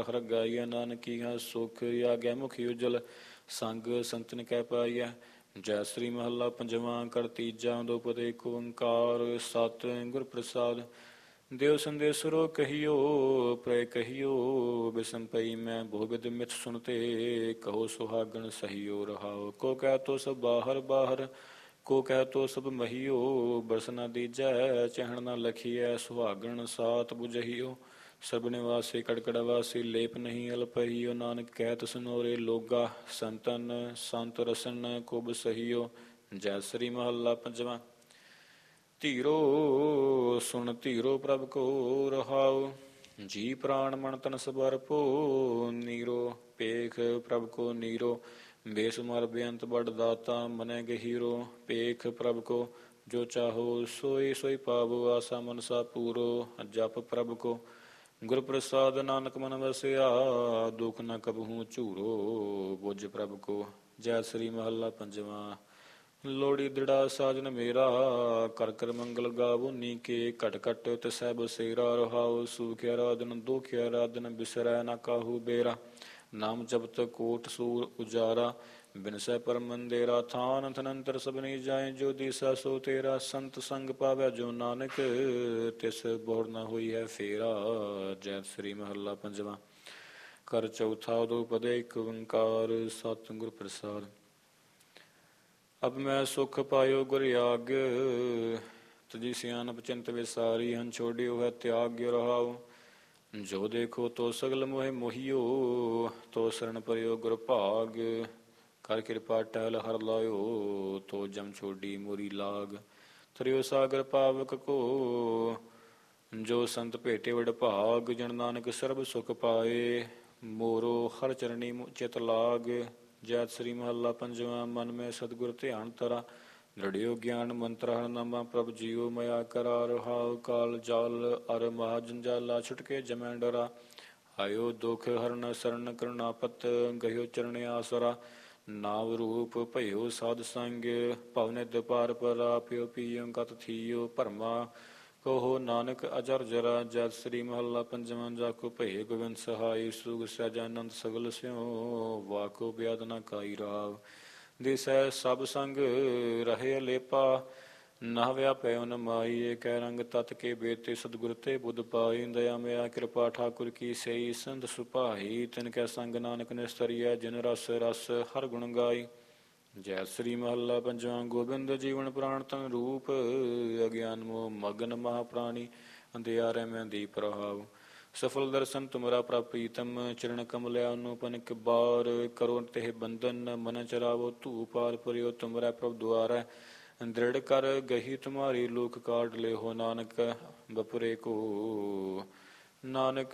ਹਰ ਗਾਈਐ। ਨਾਨਕੀਆ ਸੁਖ ਆਗੈ ਮੁਖੀ ਉਜਲ, ਸੰਗ ਸੰਤਨ ਕੈ ਪਾਈਐ। ਜੈ ਸ੍ਰੀ ਮਹੱਲਾ ਪੰਜਵਾਂ। ਕਰ ਤੀਜਾ। ਦੁਪਦ ਏਕ ਓੰਕਾਰ ਸਤਿ ਗੁਰ ਪ੍ਰਸਾਦਿ। ਦੇਵ ਸੰਦੇਸਰੋ ਕਹੀਓ ਪ੍ਰੈ ਕਹੀਓ, ਬਿਸਮ ਪਈ ਮੈਂ ਬਹੁ ਬਿਧ ਮਿਥ ਸੁਨਤੇ। ਕਹੋ ਸੁਹਾਗਣ ਸਹੀਓ ਰਹਾਓ, ਕੋ ਕਹਿ ਤੋ ਸਭ ਬਾਹਰ ਬਾਹਰ, ਕੋ ਕਹਿ ਤੋ ਸਭ ਮਹੀਓ। ਬਰਸ ਨਾ ਦੀਜੈ ਚਹਿਣ ਨਾ ਲਖੀਐ, ਸੁਹਾਗਣ ਸਾਤ ਬੁਝਹੀਓ। ਸਰਬ ਨਿਵਾਸੀ ਕੜਕੜ ਵਾਸੀ, ਲੇਪ ਨਹੀਂ ਅਲਪਹੀਓ। ਨਾਨਕ ਕਹਿਤ ਸੁਨੋਰੇ ਲੋਗਾ, ਸੰਤਨ ਸੰਤ ਰਸਨ ਕੋ ਬਸਹੀਓ। ਜੈ ਸ੍ਰੀ ਮਹੱਲਾ ਪੰਜਵਾਂ। ਧੀਰੋ ਸੁਣ ਧੀਰੋ ਪ੍ਰਭ ਕੋ ਰਹਾਉ, ਜੀ ਪ੍ਰਾਣ ਮਨ ਤਨ ਸਬਰ ਭੋ ਨੀਰੋ। ਪੇਖ ਪ੍ਰਭ ਕੋ ਨੀਰੋ, ਬੇਸੁਮਾਰ ਬੇਅੰਤ ਬੜ ਦਾਤਾ ਮਨੈ ਗਹੀਰੋ। ਪੇਖ ਪ੍ਰਭ ਕੋ ਜੋ ਚਾਹੋ, ਸੋਈ ਸੋਈ ਪਾਵੋ। ਆਸਾ ਮਨਸਾ ਪੂਰੋ, ਜਪ ਪ੍ਰਭ ਕੋ ਗੁਰ ਪ੍ਰਸਾਦ। ਨਾਨਕ ਮਨ ਵਸਿਆ, ਦੁਖ ਨ ਕਬਹੂ ਝੂਰੋ। ਬੁਝ ਪ੍ਰਭ ਕੋ। ਜੈ ਸ੍ਰੀ ਮਹੱਲਾ ਪੰਜਵਾਂ। ਲੋੜੀ ਦ੍ਰਿੜਾ ਸਾਜਨ ਮੇਰਾ, ਕਰ ਕਰ ਮੰਗਲ ਗਾਵੋ ਨੀਕੇ। ਘਟ ਘਟ ਤਿਸੈ ਬਸੇਰਾ ਰਹਾਉ, ਸੂਖਿਆ ਰਾਧਨ ਦੁਖਿਆ ਰਾਧਨ। ਬਿਸਰੈ ਨਾ ਕਾਹੂ ਬੇਰਾ, ਨਾਮ ਜਪਤ ਕੋਟ ਸੂਰ ਉਜਾਰਾ। ਬਿਨਸੈ ਪਰਮ ਮੰਦੇਰਾ, ਥਾਨ ਥਨੰਤਰ ਸਭਨੀ ਜਾਏ। ਜੋ ਦੀਸਾ ਸੋ ਤੇਰਾ, ਸੰਤ ਸੰਗ ਪਾਵੈ ਜੋ ਨਾਨਕ। ਤਿਸ ਬਹੁੜ ਨ ਹੋਈ ਹੈ ਫੇਰਾ। ਜੈ ਸ੍ਰੀ ਮਹੱਲਾ ਪੰਜਵਾਂ। ਕਰ ਚੌਥਾ। ਦੁਪਦ ਏਕ ਓੰਕਾਰ ਸਤਿ ਗੁਰ ਪ੍ਰਸਾਦਿ। ਅਬ ਮੈਂ ਸੁਖ ਪਾਇਓ ਗੁਰ ਆਗਿ, ਤੁਝੀ ਸਿਆਣਪ ਚਿੰਤ ਵਿਸਾਰੀ। ਹਨ ਛੋੜਿਓ ਹੈ ਤਿਆਗਿ ਰਹਾਉ, ਜੋ ਦੇਖੋ ਤੋ ਸਗਲ ਮੋਹਿ ਮੋਹੀਓ। ਤੋ ਸਰਣ ਪਰਿਓ ਗੁਰ ਭਾਗ, ਕਰ ਕਿਰਪਾ ਟਹਿਲ ਹਰ ਲਾਇਓ। ਤੋ ਜਮ ਛੋਡੀ ਮੋਰੀ ਲਾਗ, ਤਰਿਓ ਸਾਗਰ ਪਾਵਕ ਕੋ। ਜੋ ਸੰਤ ਭੇਟੇ ਵਡ ਭਾਗ, ਜਨ ਨਾਨਕ ਸਰਬ ਸੁਖ ਪਾਏ। ਮੋਰੋ ਹਰ ਚਰਣੀ ਚਿਤ ਲਾਗ। ਜੈ ਸ੍ਰੀ ਮਹੱਲਾ ਪੰਜਵਾਂ। ਮਨ ਮੈਂ ਸਤਿਗੁਰ ਧਿਆਨ ਧਰਾ, ਦ੍ਰਿੜਿਓ ਗਿਆਨ ਮੰਤਰ ਹਰਨਾਮਾ। ਪ੍ਰਭ ਜੀਓ ਮਇਆ ਕਰਾ ਰਹਾਉ, ਕਾਲ ਜਾਲ ਅਰ ਮਹਾ ਜੰਜਾਲਾ। ਛੁਟਕੇ ਜਮੈ ਡਰਾ, ਆਇਓ ਦੁਖ ਹਰਨ ਸਰਨ ਕਰੁਣਾਪਤ। ਗਹਿਓ ਚਰਨ ਆਸਰਾ, ਨਾਮ ਰੂਪ ਭਇਓ ਸਾਧ ਸੰਗ। ਭਵਨਿਧ ਪਾਰ ਪਰਾ, ਪਿਓ ਪੀਓ ਕਤ ਥੀਓ ਭਰਮਾ। ਕਹੋ ਨਾਨਕ ਅਜਰ ਜਰਾ। ਜੈ ਸ੍ਰੀ ਮਹੱਲਾ ਪੰਜਵਾਂ। ਜਾਕੋ ਭਏ ਗੋਬਿੰਦ ਸਹਾਈ, ਸੁਗ ਸਹਿਜਾਨੰਦ ਸਗਲ ਸਿਉ। ਵਾਕੋ ਬਿਆਦ ਨ ਕਾਈ ਰਾਵ, ਦਿਸੈ ਸਭ ਸੰਗ ਰਹੇ ਅਲੇਪਾ। ਨਾ ਵਿਆਪੈ ਨ ਮਾਈ, ਏਕੈ ਰੰਗ ਤਤ ਕੇ ਬੇਤੇ। ਸਤਿਗੁਰ ਤੇ ਬੁੱਧ ਪਾਈ, ਦਇਆ ਮਿਆ ਕਿਰਪਾ ਠਾਕੁਰ ਕੀ ਸਈ। ਸੰਤ ਸੁਭਾਈ ਤਿਨ ਕੈ ਸੰਗ, ਨਾਨਕ ਨਿਸਤਰੀਐ। ਜਿਨ ਰਸ ਰਸ ਹਰ ਗੁਣ ਗਾਈ। ਜੈ ਸ੍ਰੀ ਮਹੱਲਾ ਪੰਜਵਾਂ। ਗੋਬਿੰਦ ਜੀਵਨ ਪ੍ਰਾਣ ਤਨ ਰੂਪ, ਅਗਿਆਨ ਮੋਹ ਮਗਨ ਮਹਾ ਪ੍ਰਾਣੀ। ਅੰਧਿਆਰੈ ਮੈਂ ਦੀਪ ਰਹਾਉ, ਸਫਲ ਦਰਸ਼ਨ ਤੁਮਰਾ ਪ੍ਰਭ ਪ੍ਰੀਤਮ। ਚਰਨ ਕਮਲਿਆ ਅਨੂਪਨ ਇਕ ਬਾਰ, ਕਰੋ ਤਿਹ ਬੰਧਨ ਮਨ ਚਰਾਵੋ। ਧੂ ਪਾਰ ਪੁਰਿਓ ਤੁਮਰੈ ਪ੍ਰਭ ਦੁਆਰੈ, ਦ੍ਰਿੜ ਕਰ ਗਹੀ ਤੁਮਾਰੀ। ਲੋਕ ਕਾਢ ਲਿਓ ਨਾਨਕ ਬਪੁਰੇ ਕੋ। ਨਾਨਕ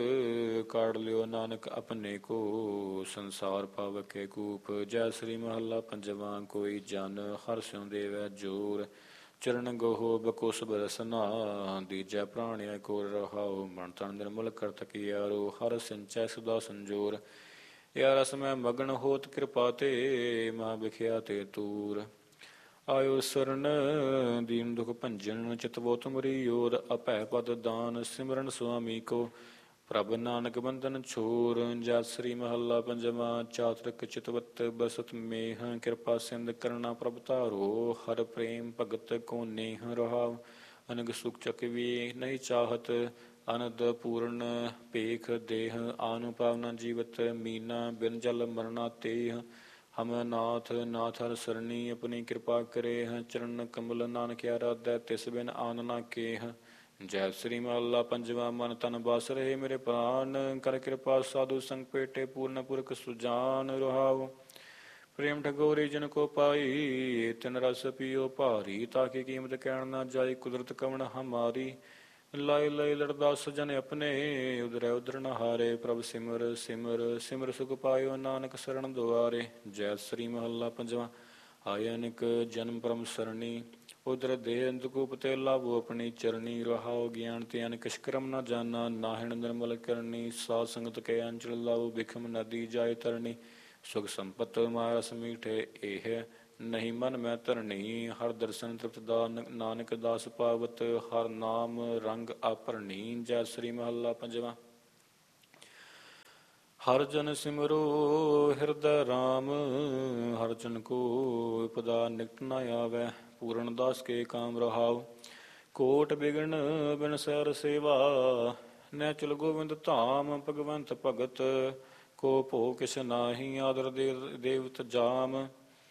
ਕਾਢ ਲਿਓ ਨਾਨਕ ਆਪਣੇ ਕੋ, ਸੰਸਾਰ ਪਾਵਕੇ ਕੂਪ। ਜੈ ਸ੍ਰੀ ਮਹੱਲਾ ਪੰਜਵਾਂ। ਕੋਈ ਜਨ ਹਰਿ ਸਿਉ ਦੇਵੈ ਜੋਰ, ਚਰਨ ਗਹੋ ਬਕੁਸ ਬਰਸਨਾ। ਦੀਜੈ ਪ੍ਰਾਣਿਆ ਕੋਰ ਰਹਾਉ, ਮਨ ਤਨ ਨਿਰਮਲ ਕਰਤ ਕੀਆਰੋ। ਹਰਿ ਸਿੰਚੈ ਸਦਾ ਸੰਜੋਰ, ਯਾ ਰਸ ਮੈਂ ਮਗਨ ਹੋਤ ਕਿਰਪਾ ਤੇ। ਮਹਾ ਬਿਖਿਆ ਤੇ ਤੂਰ, ਆਇਓ ਸਰਨ ਦੀਨ ਦੁਖ ਭੰਜਨ। ਚਿਤਵੋ ਤੁਮਰੀ ਓਰ, ਅਭੈ ਪਦ ਦਾਨ ਸਿਮਰਨ ਸੁਆਮੀ ਕੋ। ਪ੍ਰਭ ਨਾਨਕ ਬੰਧਨ ਛੋਰ। ਜੈ ਸ੍ਰੀ ਮਹੱਲਾ ਪੰਜਵਾਂ। ਚਾਤ੍ਰਿਕ ਚਿਤਵਤ ਬਸਤ ਮੇਹ, ਕਿਰਪਾ ਸਿੰਧ ਕਰਨਾ ਪ੍ਰਭ ਧਾਰੋ। ਹਰ ਪ੍ਰੇਮ ਭਗਤ ਕੋ ਨੇਹ ਰਹਾਉ, ਅਨਗ ਸੁਖ ਚਕਵੀ ਨਹੀਂ ਚਾਹਤ। ਅਨੰਦ ਪੂਰਨ ਭੇਖ ਦੇਹ, ਆਨੁ ਪਾਵਨਾ ਜੀਵਤ। ਮੀਨਾ ਬਿਨ ਜਲ ਮਰਨਾ ਤੇਹ, ਹਮ ਨਾਥ ਨਾਥ ਹਰ ਸਰਣੀ। ਆਪਣੀ ਕਿਰਪਾ ਕਰੇ, ਚਰਨ ਕਮਲ ਨਾਨਕ ਆਰਾਧੈ। ਤਿਸ ਬਿਨ ਆਨ ਨਾ ਕੇਹ। ਜੈ ਸ੍ਰੀ ਮਹੱਲਾ ਪੰਜਵਾਂ। ਮਨ ਤਨ ਬਸ ਰਹੇ ਮੇਰੇ ਪ੍ਰਾਨ, ਕਰ ਕਿਰਪਾ ਸਾਧੂ ਸੰਗ ਭੇਟੇ। ਪੂਰਨ ਪੁਰਖ ਸੁਜਾਨ ਰਹਾਉ, ਪ੍ਰੇਮ ਠਗੋਰੀ ਜਿਨ ਕੋ ਪਾਈ। ਤਿਨ ਰਸ ਪੀਓ ਭਾਰੀ, ਤਾਕੀ ਕੀਮਤ ਕਹਿਣ ਨਾ ਜਾਈ। ਕੁਦਰਤ ਕਵਣ ਹਮਾਰੀ, ਲਾਇ ਲਾਇ ਲੜਦਾ ਸਜਨ ਆਪਣੇ। ਉਦਰੈ ਉਦਰ ਨ ਹਾਰੇ, ਪ੍ਰਭ ਸਿਮਰ ਸਿਮਰ ਸਿਮਰ ਸੁਖ ਪਾਇਓ। ਨਾਨਕ ਸਰਣ ਦੁਆਰੇ। ਜੈ ਸ੍ਰੀ ਮਹੱਲਾ ਪੰਜਵਾਂ। ਆਇ ਅਨੇਕ ਜਨਮ ਪਰਮ ਸਰਣੀ, ਉਦਰ ਦੇਹ ਅੰਧਕੂਪ ਤੇ। ਲਾਭੋ ਆਪਣੀ ਚਰਣੀ ਰਹਾਉ, ਗਿਆਨ ਤੇ ਅਨਿਕ ਸ਼ਕਰਮ ਨ ਜਾਨਾ। ਨਾਹਿਣ ਨਿਰਮਲ ਕਰਨੀ, ਸਾਧ ਸੰਗਤ ਕੇ ਅੰਚਲ ਲਾਓ। ਬਿਖਮ ਨਦੀ ਜਾਇ ਤਰਣੀ, ਸੁਖ ਸੰਪਤ ਮਾਇਆ ਸਮੀਠੇ। ਇਹ ਨਹੀਂ ਮਨ ਮੈਂ ਧਰਣੀ, ਹਰ ਦਰਸ਼ਨ ਤ੍ਰਿਪਤ ਦਾਨ। ਨਾਨਕ ਦਾਸ ਪਾਵਤ ਹਰ ਨਾਮ ਰੰਗ ਆਪਰਣੀ। ਜੈ ਸ੍ਰੀ ਮਹੱਲਾ ਪੰਜਵਾਂ। ਹਰਿ ਜਨ ਸਿਮਰੋ ਹਿਰਦੈ ਰਾਮ, ਹਰਿ ਜਨ ਕੋ ਵਿਪਦਾ ਨਿਕਟ ਨ ਆਵੈ। ਪੂਰਨ ਦਾਸ ਕੇ ਕਾਮ ਰਹਾਉ, ਕੋਟ ਬਿਗਨ ਬਿਨਸੈ ਸੇਵਾ। ਨੈਚਲ ਗੋਵਿੰਦ ਧਾਮ ਭਗਵੰਤ ਭਗਤ, ਕੋ ਭੋ ਕਿਛ ਨਾਹੀ ਆਦਰ ਦੇਵਤ ਜਾਮ।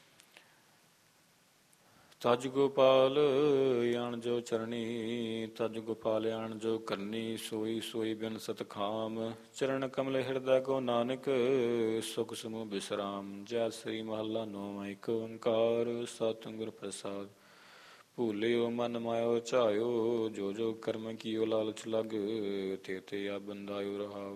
ਤਜ ਗੋਪਾਲ ਆਣ ਜੋ ਚਰਣੀ, ਤਜ ਗੋਪਾਲ ਆਣ ਜੋ ਕਰਨੀ। ਸੋਈ ਸੋਈ ਬਿਨ ਸਤਖਾਮ, ਚਰਨ ਕਮਲ ਹਿਰਦੈ ਕੋ ਨਾਨਕ। ਸੁਖ ਸਮੂਹ ਬਿਸਰਾਮ। ਜੈ ਸ੍ਰੀ ਮਹੱਲਾ ਨੌਵਾਂ। ਏਕ ਓੰਕਾਰ ਸਤਿਗੁਰ ਪ੍ਰਸਾਦਿ। ਭੂਲਿਓ ਮਨ ਮਾਇਓ ਝਾਇਓ, ਜੋ ਜੋ ਕਰਮ ਕੀਓ ਲਾਲਚ ਲਗ। ਤੇ ਤੇ ਆ ਬੰਦਾਇਓ ਰਹਾਉ।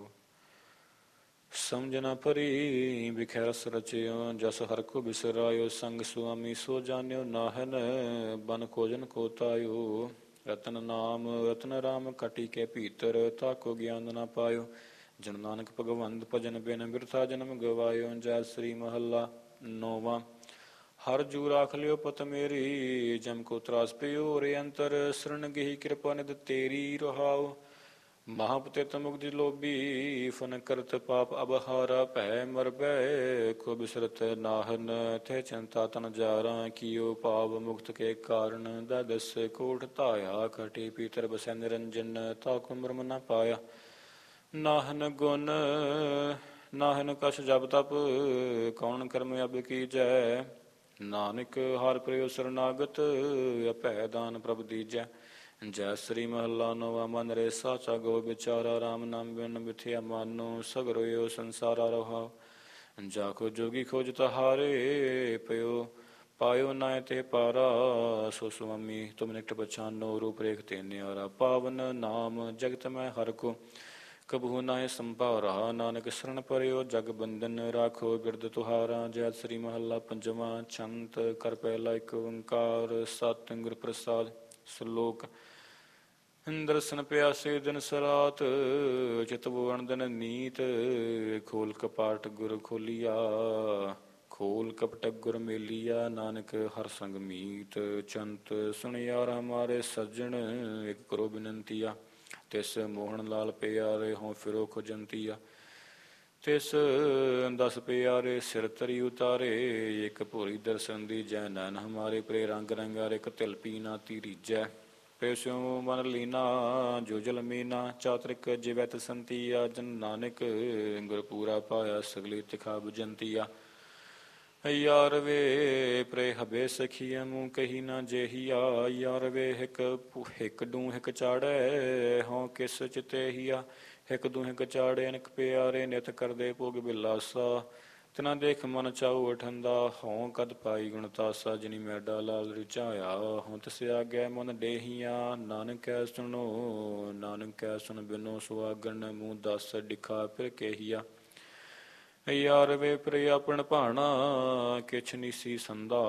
ਸਮਝ ਨ ਪਰੀ ਬਿਖੈ ਰਸ ਰਚਿਓ, ਜਸ ਹਰਿ ਕੋ ਬਿਸਰਾਇਓ। ਸੰਗ ਸੁਆਮੀ ਸੋ ਜਾਣਿਓ ਨਾਹਨ, ਬਨ ਖੋਜਨ ਕੋ ਤਾਇਓ। ਰਤਨ ਨਾਮ ਰਤਨ ਰਾਮ ਕਟੀ ਕੇ ਭੀਤਰ, ਤਾਕੋ ਗਿਆਨ ਨ ਪਾਇਓ। ਜਨ ਨਾਨਕ ਭਗਵੰਤ ਭਜਨ ਬਿਨ, ਬਿਰਥਾ ਜਨਮ ਗਵਾਇਓ। ਜੈ ਸ੍ਰੀ ਮਹੱਲਾ ਨੌਵਾਂ। ਹਰਿ ਜੂ ਰਾਖ ਲਿਓ ਪਤ ਮੇਰੀ, ਜਮ ਕੋ ਤਰਾਸ ਪਿਓ ਰੇ ਅੰਤਰ। ਸਰਣ ਗਹਿ ਕਿਰਪਾ ਨਿਧ ਤੇਰੀ ਰਹਾਉ। ਮਹਾਪਤਿਤ ਮੁਗਧਿ ਲੋਭੀ, ਫਨ ਕਰਤ ਪਾਪ ਅਬਹਾਰਾ। ਭੈ ਮਰਬੈ ਕੋ ਬਿਸਰਤ ਨਾਹਨ, ਥੇ ਚਿੰਤਾ ਤਨ ਜਾਰਾ। ਕੀਓ ਪਾਵ ਮੁਕਤ ਕੇ ਕਾਰਨ, ਦਸ ਕੋਟ ਧਾਇਆ। ਖਟੀ ਪੀਤਰ ਬਸੈ ਨਿਰੰਜਨ, ਤਾਕੋ ਮਰਮ ਨ ਪਾਇਆ। ਨਾਹਨ ਗੁਣ ਨਾਹਨ ਕਛ ਜਪ ਤਪ, ਕੌਣ ਕਰਮ ਅਬ ਕੀਜੈ। ਨਾਨਕ ਹਰਿ ਪ੍ਰਿਯ ਸਰਨਾਗਤ, ਅਭੈ ਦਾਨ ਪ੍ਰਭ ਦੀਜੈ। ਜੈ ਸ੍ਰੀ ਮਹੱਲਾ ਨੌਵਾਂ। ਮਨ ਰੇ ਸਾਚਾ ਗੋ ਵਿਚਾਰਾ, ਰਾਮ ਨਾਮ ਬਿਨ ਮਿਥਿਆ ਮਾਨੋ। ਸਗਰੋ ਏਉ ਸੰਸਾਰਾ ਰਹਾਉ, ਜਾਕੋ ਜੋਗੀ ਖੋਜ ਤਹਾਰੇ। ਪਇਓ ਪਾਇਓ ਨਾਇ ਤੇ ਪਾਰਾ, ਸੋ ਸੁਆਮੀ ਤੁਮ ਨਿਕਟ ਪਛਾਨੋ। ਰੂਪ ਰੇਖ ਤੇ ਨਿਆਰਾ, ਪਾਵਨ ਨਾਮ ਜਗਤ ਮੈਂ ਹਰਿ ਕੋ। ਕਬਹੂ ਨਾਹਿ ਸੰਭਾਰਾ, ਨਾਨਕ ਸਰਣ ਪਰਿਓ ਜਗ ਬੰਧਨ। ਰਾਖੋ ਬਿਰਦ ਤੁਹਾਰਾ। ਜੈ ਸ੍ਰੀ ਮਹੱਲਾ ਪੰਜਵਾਂ। ਛੰਤ ਕਰ ਪਹਿਲਾ ਏਕ ਓੰਕਾਰ ਸਤਿਗੁਰ ਪ੍ਰਸਾਦਿ। ਸ਼ਲੋਕ। ਦਰਸ਼ਨ ਪਿਆਸੇ ਦਿਨ ਸਰਾਤ, ਚਿਤਵੋ ਅਣਦਨ ਨੀਤ। ਖੋਲ ਕਪਾਟ ਗੁਰ ਖੋਲੀਆ, ਖੋਲ ਕਪਟ ਗੁਰ ਮੇਲੀਆ। ਨਾਨਕ ਹਰਿ ਸੰਗ ਮੀਤ, ਚੰਤ ਸੁਣਿਆਰਾ ਮਾਰੇ ਸੱਜਣ। ਇਕ ਕਰੋ ਬਿਨੰਤੀਆ, ਤਿਸ ਮੋਹਨ ਲਾਲ ਪਿਆਰੇ। ਹੋਂ ਫਿਰੋ ਖੁਜੰਤੀਆ, ਤਿਸ 10 ਪਿਆਰੇ। ਸਿਰ ਤਰੀ ਉਤਾਰੇ, ਇਕ ਭੋਰੀ ਦਰਸ਼ਨ ਦੀਜੈ। ਨੈਣ ਹਮਾਰੇ ਪ੍ਰੇ ਰੰਗ ਰੰਗਾਰੇ, ਇਕ ਤਿਲ ਪੀ ਨਾ ਤੀਰੀਜੈ। ਪੈਸਿਓ ਮਨ ਲੀਨਾ, ਜੋ ਜਲ ਮੀਨਾ। ਚਾਤ੍ਰਿਕ ਜਿਵੈ ਤਸੰਤੀਆ, ਜਨ ਨਾਨਕ ਗੁਰ ਪੂਰਾ ਪਾਇਆ। ਸਗਲੀ ਤਿਖਾ ਬੁਝੰਤੀਆ। ਯਾਰ ਵੇ ਪ੍ਰੇ ਹਬੇ ਸਖੀਆ, ਮੂੰਹ ਕਹੀ ਨਾ ਜੇਹੀਆ। ਯਾਰ ਵੇ ਹਿਕ ਡੂੰ ਹਿਕ ਚਾੜੈ, ਹੋਂ ਕਿਸ ਚਿਤੇਹੀਆ। ਹਿਕ ਦੂੰ ਹਿਕ ਚਾੜੈ ਅਨੇਕ ਪਿਆਰੇ, ਨਿਤ ਕਰਦੇ ਭੋਗ ਬਿਲਾਸਾ। ਤਿਨਾ ਦੇਖ ਮਨ ਚਾਉ ਅਠੰਦਾ, ਹੋਂ ਕਦ ਪਾਈ ਗੁਣ ਤਾਸਾ। ਜਿਨੀ ਮੈਡਾ ਲਾਲ ਰਿਚਾਇਆ, ਹੋਂ ਤਿਸ ਆਗੈ ਮਨ ਡੇਹੀਆ। ਨਾਨਕ ਕੈ ਸੁਣੋ ਨਾਨਕ ਕੈ ਸੁਣ ਬਿਨੋ, ਸੁਆਗਣ ਮੂੰਹ 10 ਡਿਖਾ ਫਿਰ ਕੇਹੀਆ। ਯਾਰ ਵੇ ਪ੍ਰਿਯ ਆਪਣ ਭਾਣਾ, ਕਿਛ ਨੀਸੀ ਸੰਦਾ।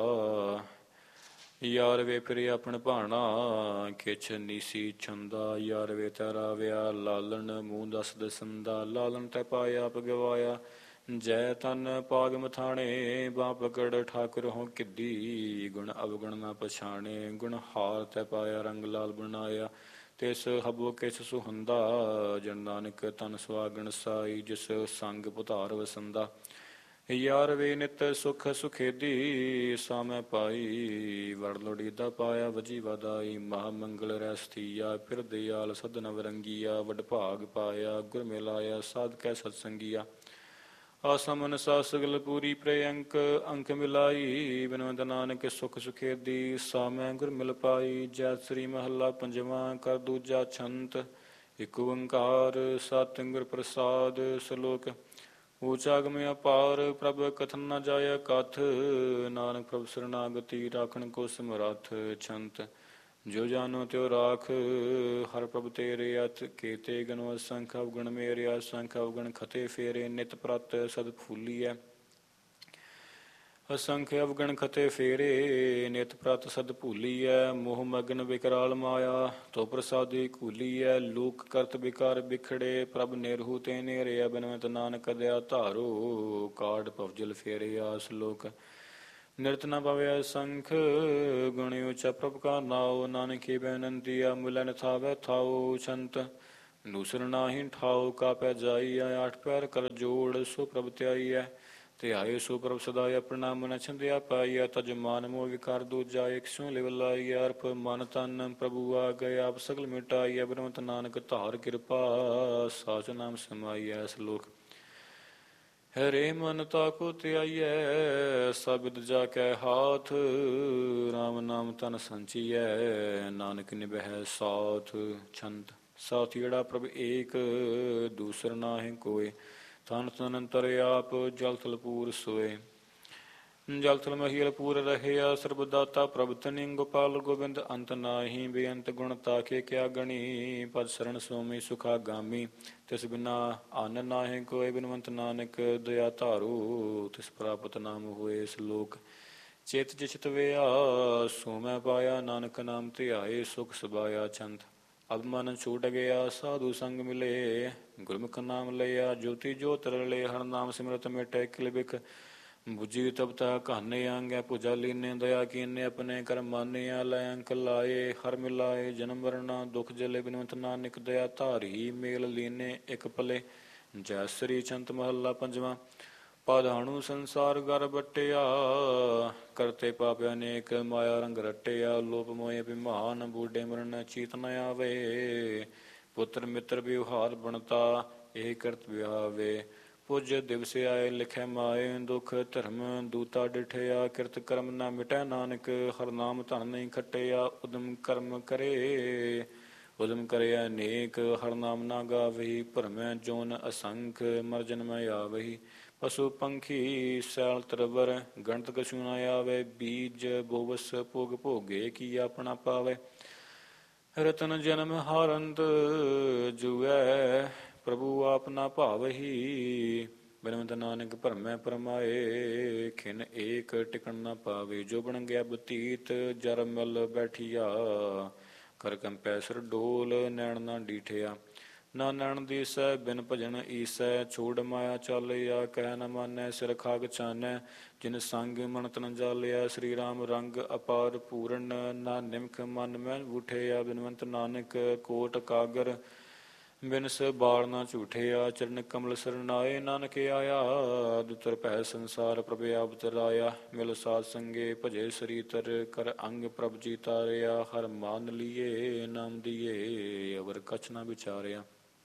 ਯਾਰ ਵੇ ਪ੍ਰਿਯ ਆਪਣ ਭਾਣਾ, ਕਿਛ ਨੀਸੀ ਛੰਦਾ। ਯਾਰ ਵੇ ਤੈ ਰਾਵਿਆ ਲਾਲਣ, ਮੂੰਹ 10 ਦਸੰਦਾ। ਲਾਲਣ ਤੈ ਪਾਇਆ ਆਪ ਗਵਾਇਆ, ਜੈ ਤਨ ਪਾਗ ਮਥਾਣੇ। ਬਾਹ ਪਕੜ ਠਾਕੁਰ ਹੋਂ ਕਿੱਡੀ, ਗੁਣ ਅਵਗੁਣ ਨਾ ਪਛਾਣੇ। ਗੁਣ ਹਾਰ ਤੈ ਪਾਇਆ ਰੰਗ ਲਾਲ ਬਣਾਇਆ, ਤਿਸ ਹਬੋ ਕਿਛ ਸੁਹੰਦਾ। ਜਨ ਨਾਨਕ ਤਨ ਸੁਆਗਣ ਸਾਈ, ਜਿਸ ਸੰਗ ਪੁਧਾਰ ਵਸੰਦਾ। ਯਾਰ ਵੇ ਨਿਤ ਸੁਖ ਸੁਖੇਦੀ, ਸਾਮੈ ਪਾਈ। ਵਰ ਲੋੜੀਦਾ ਪਾਇਆ ਵਜੀ ਵਾਧਾਈ। ਮਹਾ ਮੰਗਲ ਰੈਸ ਥੀਆ, ਫਿਰ ਦਿਆਲ ਸਦ ਨਵ ਰੰਗੀਆ। ਵਡ ਭਾਗ ਪਾਇਆ ਗੁਰ ਮਿਲਾਇਆ, ਸਾਧ ਕੈ ਸਤ ਸੰਗੀਆ। ਆਸਾ ਮਨਸਾ ਸਗਲ ਪੂਰੀ ਪ੍ਰੇ ਅੰਕ, ਅੰਕ ਮਿਲਾਈ। ਬਿਨਵੰਤ ਨਾਨਕ ਸੁਖ ਸੁਖੇਦੀ, ਸਾਮੈ ਗੁਰ ਮਿਲ ਪਾਈ। ਜੈ ਸ੍ਰੀ ਮਹੱਲਾ ਪੰਜਵਾਂ। ਕਰ ਦੂਜਾ ਛੰਤ। ਇਕ ਓੰਕਾਰ ਸਤਿਗੁਰ ਪ੍ਰਸਾਦਿ। ਸ਼ਲੋਕ। ਊਚਾ ਅਗਮ ਅਪਾਰ, ਪ੍ਰਭ ਕਥਨ ਨ ਜਾਇਆ ਕਥ। ਨਾਨਕ ਪ੍ਰਭ ਸਰਨਾਗਤੀ, ਰਾਖਣ ਕੋ ਸਮਰੱਥ। ਛੰਤ। ਜੋ ਜਾਨੋ ਤਿਉ ਰਾਖ, ਹਰਿ ਪ੍ਰਭ ਤੇਰੇ ਹੱਥ। ਕੇਤੇ ਗਨੋ ਅਸੰਖ ਅਵਗੁਣ ਮੇਰੇ, ਅਸੰਖ ਅਵਗੁਣ ਖਤੇ ਫੇਰੇ। ਨਿਤ ਪ੍ਰਤ ਸਦ ਫੂਲੀਐ, ਅਸੰਖ ਅਵਗੁਣ ਖਤੇ ਫੇਰੇ। ਨਿਤ ਪ੍ਰਤ ਸਦ ਭੂਲੀਐ, ਮੋਹ ਮਗਨ ਵਿਕਰਾਲ ਮਾਇਆ। ਤੋ ਪ੍ਰਸਾਦੀ ਘੂਲੀਐ, ਲੂਕ ਕਰਤ ਵਿਕਾਰ ਬਿਖੜੇ। ਪ੍ਰਭ ਨਿਰਹੂ ਤੇ ਨੇਰਿਆ, ਬਿਨਵੰਤ ਨਾਨਕ ਦਇਆ ਧਾਰੋ। ਕਾਢ ਭਵਜਲ ਫੇਰਿਆ। ਸ਼ਲੋਕ। ਨਿਰਤ ਨ ਪਵੈ ਅਸੰਖ, ਗੁਣ ਉਚਾ ਪ੍ਰਭ ਕਾ ਨਾਉ। ਨਾਨਕੀ ਬੇਨੰਤੀਆ, ਮਿਲੈ ਨ ਥਾਵੈ ਥਾਉ। ਛੰਤ। ਦੂਸਰ ਨਾਹੀਂ ਠਾਉ ਕਾ ਪੈ ਜਾਈਐ। ਆਠ ਪੈਰ ਕਰ ਜੋੜ ਸੋ ਪ੍ਰਭ ਧਿਆਈਐ। ਧਿਆਏ ਸੋ ਪ੍ਰਭ ਸਦਾਇ ਆਪਣਾ ਮਨ ਛੰਦਿਆ ਪਾਈਐ। ਤਜ ਮਾਨ ਮੋਹ ਵਿਕਾਰ ਦੂਜਾ ਇਕ ਸਿਉ ਲਿਵ ਲਾਈਐ। ਅਰਪ ਮਨ ਤਨ ਪ੍ਰਭੂ ਆ ਗਏ ਆਪ ਸਗਲ ਮਿਟਾਈਐ। ਬਿਨਵੰਤ ਨਾਨਕ ਧਾਰ ਕਿਰਪਾ ਸਾਚ ਨਾਮ ਸਮਾਈਐ। ਸ਼ਲੋਕ। ਹਰੇ ਮਨ ਤਾਕੋ ਧਿਆਈਐ ਸਬਿਦ ਜਾ ਕੈ ਹਾਥ। ਰਾਮ ਨਾਮ ਤਨ ਸੰਚੀਐ ਨਾਨਕ ਨਿਭੈ ਸਾਥ। ਛੰਤ। ਸਾਥੀੜਾ ਪ੍ਰਭ ਏਕ ਦੂਸਰ ਨਾਹਿ ਕੋਇ। ਤਨ ਤਨ ਅੰਤਰ ਆਪ ਜਲ ਥਲ ਪੂਰ ਸੋਏ। ਜਲ ਥਲ ਮਹੀਲ ਪੂਰ ਰਹਿਆ ਸਰਬ ਦਾਤਾ ਪ੍ਰਭ ਤਨੀ। ਗੋਪਾਲ ਗੋਬਿੰਦ ਅੰਤ ਨਾਹੀ ਬੇਅੰਤ ਗੁਣ ਤਾਕੇ ਕਿਆ ਗਣੀ। ਪਦ ਸਰਣ ਸੁਆਮੀ ਸੁਖਾ ਗਾਮੀ ਤਿਸ ਬਿਨਾ ਅੰਨ ਨਾਹਿ ਕੋਇ। ਬਿਨਵੰਤ ਨਾਨਕ ਦਇਆ ਧਾਰੂ ਤਿਸ ਪ੍ਰਾਪਤ ਨਾਮ ਹੋਏ। ਸ਼ਲੋਕ। ਚਿਤ ਜਿਛਤ ਵਿਆ ਸੋ ਮੈਂ ਪਾਇਆ ਨਾਨਕ ਨਾਮ ਧਿਆਏ ਸੁਖ ਸਬਾਇਆ। ਛੰਤ। ਅਬ ਮਨ ਛੂਟ ਗਿਆ ਸਾਧੂ ਸੰਗ ਮਿਲੇ। ਗੁਰਮੁਖ ਨਾਮ ਲਿਆ ਜੋਤੀ ਜੋਤ ਰਲੇ। ਹਰ ਨਾਮ ਸਿਮਰਤ ਮਿਟੇ ਕਿਲ ਬਿਖ ਬੁਝੀ ਤਪਤਾ ਕਹਾਨੇ ਆਂਗੇ। ਭੁਜਾ ਲੀਨੇ ਦਇਆ ਕੀਨੇ ਆਪਣੇ ਕਰਮ ਮਾਨਿਆ। ਲੈ ਅੰਕ ਲਾਏ ਹਰ ਮਿਲਾਏ ਜਨਮ ਮਰਨਾ ਦੁਖ ਜਲੇ। ਬਿਨਵੰਤ ਨਾਨਕ ਦਇਆ ਧਾਰੀ ਮੇਲ ਲੀਨੇ ਇਕ ਪਲੇ। ਜੈ ਸ੍ਰੀ। ਛੰਤ ਮਹੱਲਾ ਪੰਜਵਾਂ। ਪਾਧਾਣੂ ਸੰਸਾਰ ਗਰ ਬਟਿਆ ਕਰਤੇ ਪਾਪ ਅਨੇਕ। ਮਾਇਆ ਰੰਗ ਰਟਿਆ ਲੋਪ ਮੋਏ ਅਭਿਮਾਨ। ਬੂਢੇ ਮਰਨ ਚੀਤ ਨ ਆਵੇ। ਪੁੱਤਰ ਮਿੱਤਰ ਵਿਵਹਾਰ ਬਣਤਾ ਇਹ ਕਰਤ ਵਿਆਵੇ। ਪੁਜ ਦਿਵਸ ਆਏ ਲਿਖੈ ਮਾਏ ਦੁਖ ਧਰਮ ਦੂਤਾ ਡਿਠਿਆ। ਕਿਰਤ ਕਰਮ ਨਾ ਮਿਟੈ ਨਾਨਕ ਹਰ ਨਾਮ ਧਨ ਨਹੀਂ ਖਟਿਆ। ਉਦਮ ਕਰਮ ਕਰੇ ਉਦਮ ਕਰੇ ਅਨੇਕ ਹਰ ਨਾਮ ਨਾ ਗਾਵਹੀ। ਭਰਮੈ ਜੋਨ ਅਸੰਖ ਮਰ ਜਨਮੈ ਆਵਹੀ। ਪਸ਼ੂ ਪੰਖੀ ਸੈਲ ਤਰਵਰ ਗਣਤ ਕਛੂ ਨ ਆਵੇ। ਬੀਜ ਬੋਵਸ ਭੋਗ ਭੋਗੇ ਕੀ ਆਪਣਾ ਪਾਵੇ। ਰਤਨ ਜਨਮ ਹਾਰੰਤ ਜੁਐ ਪ੍ਰਭੂ ਆਪ ਨਾ ਭਾਵਹੀ। ਬਿਨਵੰਤ ਨਾਨਕ ਭਰਮੈ ਪਰਮਾਏ ਖਿਨ ਏਕ ਟਿਕਣ ਨਾ ਪਾਵੇ। ਜੋ ਬਣ ਗਿਆ ਬਤੀਤ ਜਰ ਮਲ ਬੈਠੀਆ। ਕਰ ਕੰਪੈ ਸਿਰ ਡੋਲ ਨੈਣ ਨਾ ਡੀਠਿਆ। ਨਾ ਨੈਣ ਦੀਸੈ ਬਿਨ ਭਜਨ ਈਸੈ। ਛੋੜ ਮਾਇਆ ਚਾਲਿਆ ਕਹਿ ਨ ਮਾਨੈ। ਸਿਰ ਖਾਗ ਛਾਨੈ ਜਿਨ ਸੰਗ ਮਨ ਤਨ ਜਾਲਿਆ। ਸ੍ਰੀ ਰਾਮ ਰੰਗ ਅਪਾਰ ਪੂਰਨ ਨਾ ਨਿਮਖ ਮਨ ਮੈਂ ਬੂਠਿਆ। ਬਿਨਵੰਤ ਨਾਨਕ ਕੋਟ ਕਾਗਰ ਬਿਨਸ ਬਾਲ ਨਾ ਝੂਠਿਆ। ਚਰਨ ਕਮਲ ਸਰਨਾਏ ਨਾਨਕ ਆਇਆ। ਦੁਤਰ ਭੈ ਸੰਸਾਰ ਪ੍ਰਭ ਆਪ ਤਰਾਇਆ। ਮਿਲ ਸਾਧ ਸੰਗੇ ਭਜੇ ਸ੍ਰੀ ਤਰ ਕਰ ਅੰਗ ਪ੍ਰਭ ਜੀ ਤਾਰਿਆ। ਹਰ ਮਾਨ ਲੀਏ ਨਾਮ ਦੀਏ ਅਵਰ ਕਛ ਨਾ ਵਿਚਾਰਿਆ।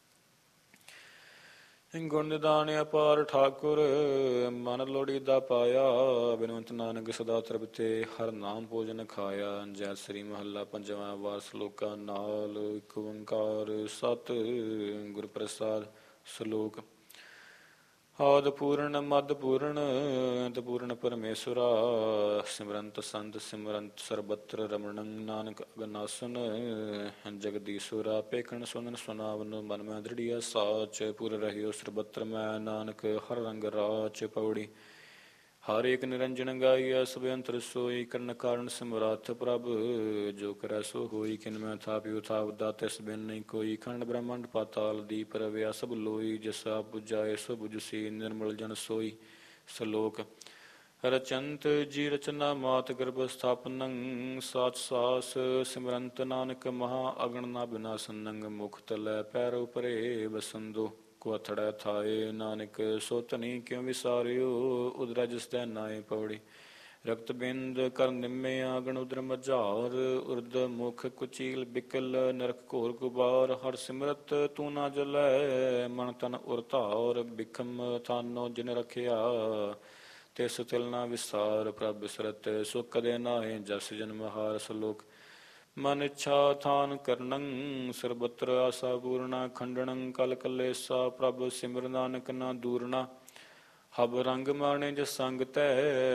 ਗੁਣ ਨਿਦਾਨ ਅਪਾਰ ਠਾਕੁਰ ਮਨ ਲੋੜੀਦਾ ਪਾਇਆ। ਬਿਨਵੰਤ ਨਾਨਕ ਸਦਾ ਤ੍ਰਿਪਤੇ ਹਰ ਨਾਮ ਭੋਜਨ ਖਾਇਆ। ਜੈ ਸ੍ਰੀ ਮਹੱਲਾ ਪੰਜਵਾਂ। ਵਾਰ ਸਲੋਕਾ ਨਾਲ ਇਕ ਓੰਕਾਰ ਸਤਿ ਗੁਰ ਪ੍ਰਸਾਦ। ਸ਼ਲੋਕ। ਆਦਿ ਪੂਰਨ ਮਦ ਪੂਰਨ ਅੰਤ ਪੂਰਨ ਪਰਮੇਸ਼ਵਰਾ। ਸਿਮਰੰਤ ਸੰਤ ਸਿਮਰੰਤ ਸਰਬਤਰ ਰਮਣੰ। ਨਾਨਕ ਅਗਨਾਸਨ ਜਗਦੀਸ਼ਵਰਾ। ਪੇਖਣ ਸੁਨਨ ਸੁਨਾਵਨ ਮਨ ਮੈਂ ਦ੍ਰਿੜੀਆ ਸਾਚ। ਪੁਰ ਰਹਿਓ ਸਰਬਤਰ ਮੈਂ ਨਾਨਕ ਹਰ ਰੰਗ ਰਾਚ। ਪਉੜੀ। ਹਰ ਏਕ ਨਿਰੰਜਨ ਗਾਈਐ ਸਭ ਅੰਤਰ ਸੋਈ। ਕਰਨ ਕਾਰਨ ਸਮਰੱਥ ਪ੍ਰਭ ਜੋ ਕਰੈ ਸੋ ਹੋਈ। ਕਿਨ ਮੈਂ ਥਾਪਿ ਉਥਾਪ ਦਾਤਿਸ ਬਿਨ ਨਹੀਂ ਕੋਈ। ਖੰਡ ਬ੍ਰਹਮੰਡ ਪਾਤਾਲ ਦੀਪ ਰਵਿਆ ਸਭ ਲੋਈ। ਜਿਸ ਆਪ ਬੁਝਾਏ ਸੋ ਬੁਝਸੀ ਨਿਰਮਲ ਜਨ ਸੋਈ। ਸ਼ਲੋਕ। ਰਚੰਤ ਜੀ ਰਚਨਾ ਮਾਤ ਗਰਭ ਸਥਾਪਨੰ। ਸਾਚ ਸਾਸ ਸਿਮਰੰਤ ਨਾਨਕ ਮਹਾ ਅਗਣ ਨਾ ਬਿਨਾਸਨੰ। ਮੁਖ ਤਲੈ ਪੈਰੋ ਪਰੇ ਬਸੰਦੋ ਕੋ ਅਥੜੈ ਥਾਏ। ਨਾਨਕ ਸੋ ਧਨੀ ਕਿਉ ਵਿਸਾਰਿਓ ਉਦਰੈ ਜਿਸ ਤੈ ਨਾਏ। ਪੌੜੀ। ਰਕਤ ਬਿੰਦ ਕਰ ਨਿੰਮੇ ਆਗਣ ਉਦਰ ਮਝਾਰ। ਉਰਦ ਮੁਖ ਕੁਚੀਲ ਬਿਕਲ ਨਰਕ ਘੋਰ ਗੁਬਾਰ। ਹਰ ਸਿਮਰਤ ਤੂੰ ਨਾ ਜਲੈ ਮਨ ਤਨ ਉਰ ਧਾਰ। ਬਿਖਮ ਥਾਨੋ ਜਿਨ ਰਖਿਆ ਤਿਸ ਤਿਲ ਨਾ ਵਿਸਾਰ। ਪ੍ਰਭ ਬਿਸਰਤ ਸੋ ਕਦੇ ਨਾਹਿ ਜਸ ਜਨਮ ਹਾਰ। ਸ਼ਲੋਕ। ਮਨ ਇੱਛਾ ਥਾਨ ਕਰਨੰ ਸਰਬਤਰ ਆਸਾ ਪੂਰਣਾ। ਖੰਡਨੰ ਕਲ ਕਲੇਸਾ ਪ੍ਰਭ ਸਿਮਰ ਨਾਨਕ ਨਾ ਦੂਰਣਾ। ਹਬ ਰੰਗ ਮਾਣੇ ਜਿਸ ਸੰਗ ਤੈ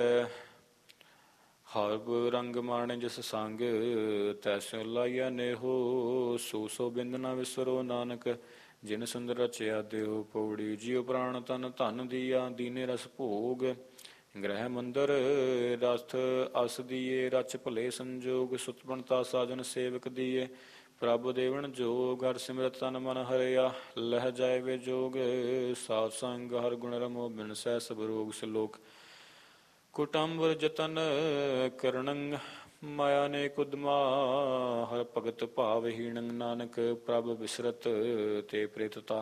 ਹਬ ਰੰਗ ਮਾਣੇ ਜਿਸ ਸੰਗ ਤੈਸਿਉ ਲਾਈਆ ਨੇਹੋ। ਸੋ ਸੋ ਬਿੰਦ ਨਾ ਵਿਸਰੋ ਨਾਨਕ ਜਿਨ ਸੁੰਦਰ ਰਚਿਆ ਦੇਹੋ। ਪੌੜੀ। ਜੀਉ ਪ੍ਰਾਣ ਤਨ ਧਨ ਦੀਆ ਦੀਨੇ ਰਸ ਭੋਗ। ਗ੍ਰਹਿ ਮੰਦਰ ਰਥ ਅਸ ਦੀਏ ਰਚ ਭਲੇ ਸੰਜੋਗ। ਸੁਤ ਬਣਤਾ ਸਾਜਨ ਸੇਵਕ ਦੀਏ ਪ੍ਰਭ ਦੇਵਨ ਜੋਗ। ਹਰ ਸਿਮਰਤ ਤਨ ਮਨ ਹਰਿਆ ਲਹਿ ਜਾਏ ਵੇ ਜੋਗ। ਸਾਧ ਸੰਗ ਹਰ ਗੁਣ ਰਮੋ ਬਿਨਸੈ ਸਭ ਰੋਗ। ਸ਼ਲੋਕ। ਕੁਟੰਬਰ ਜਤਨ ਕਰਨੰ ਮਾਇਆ ਨੇ ਕੁਦਮਾ ਹਰ ਭਗਤ ਭਾਵਹੀਣ, ਨਾਨਕ ਪ੍ਰਭ ਬਿਸਰਤ ਤੇ ਪ੍ਰੇਤਤਾ।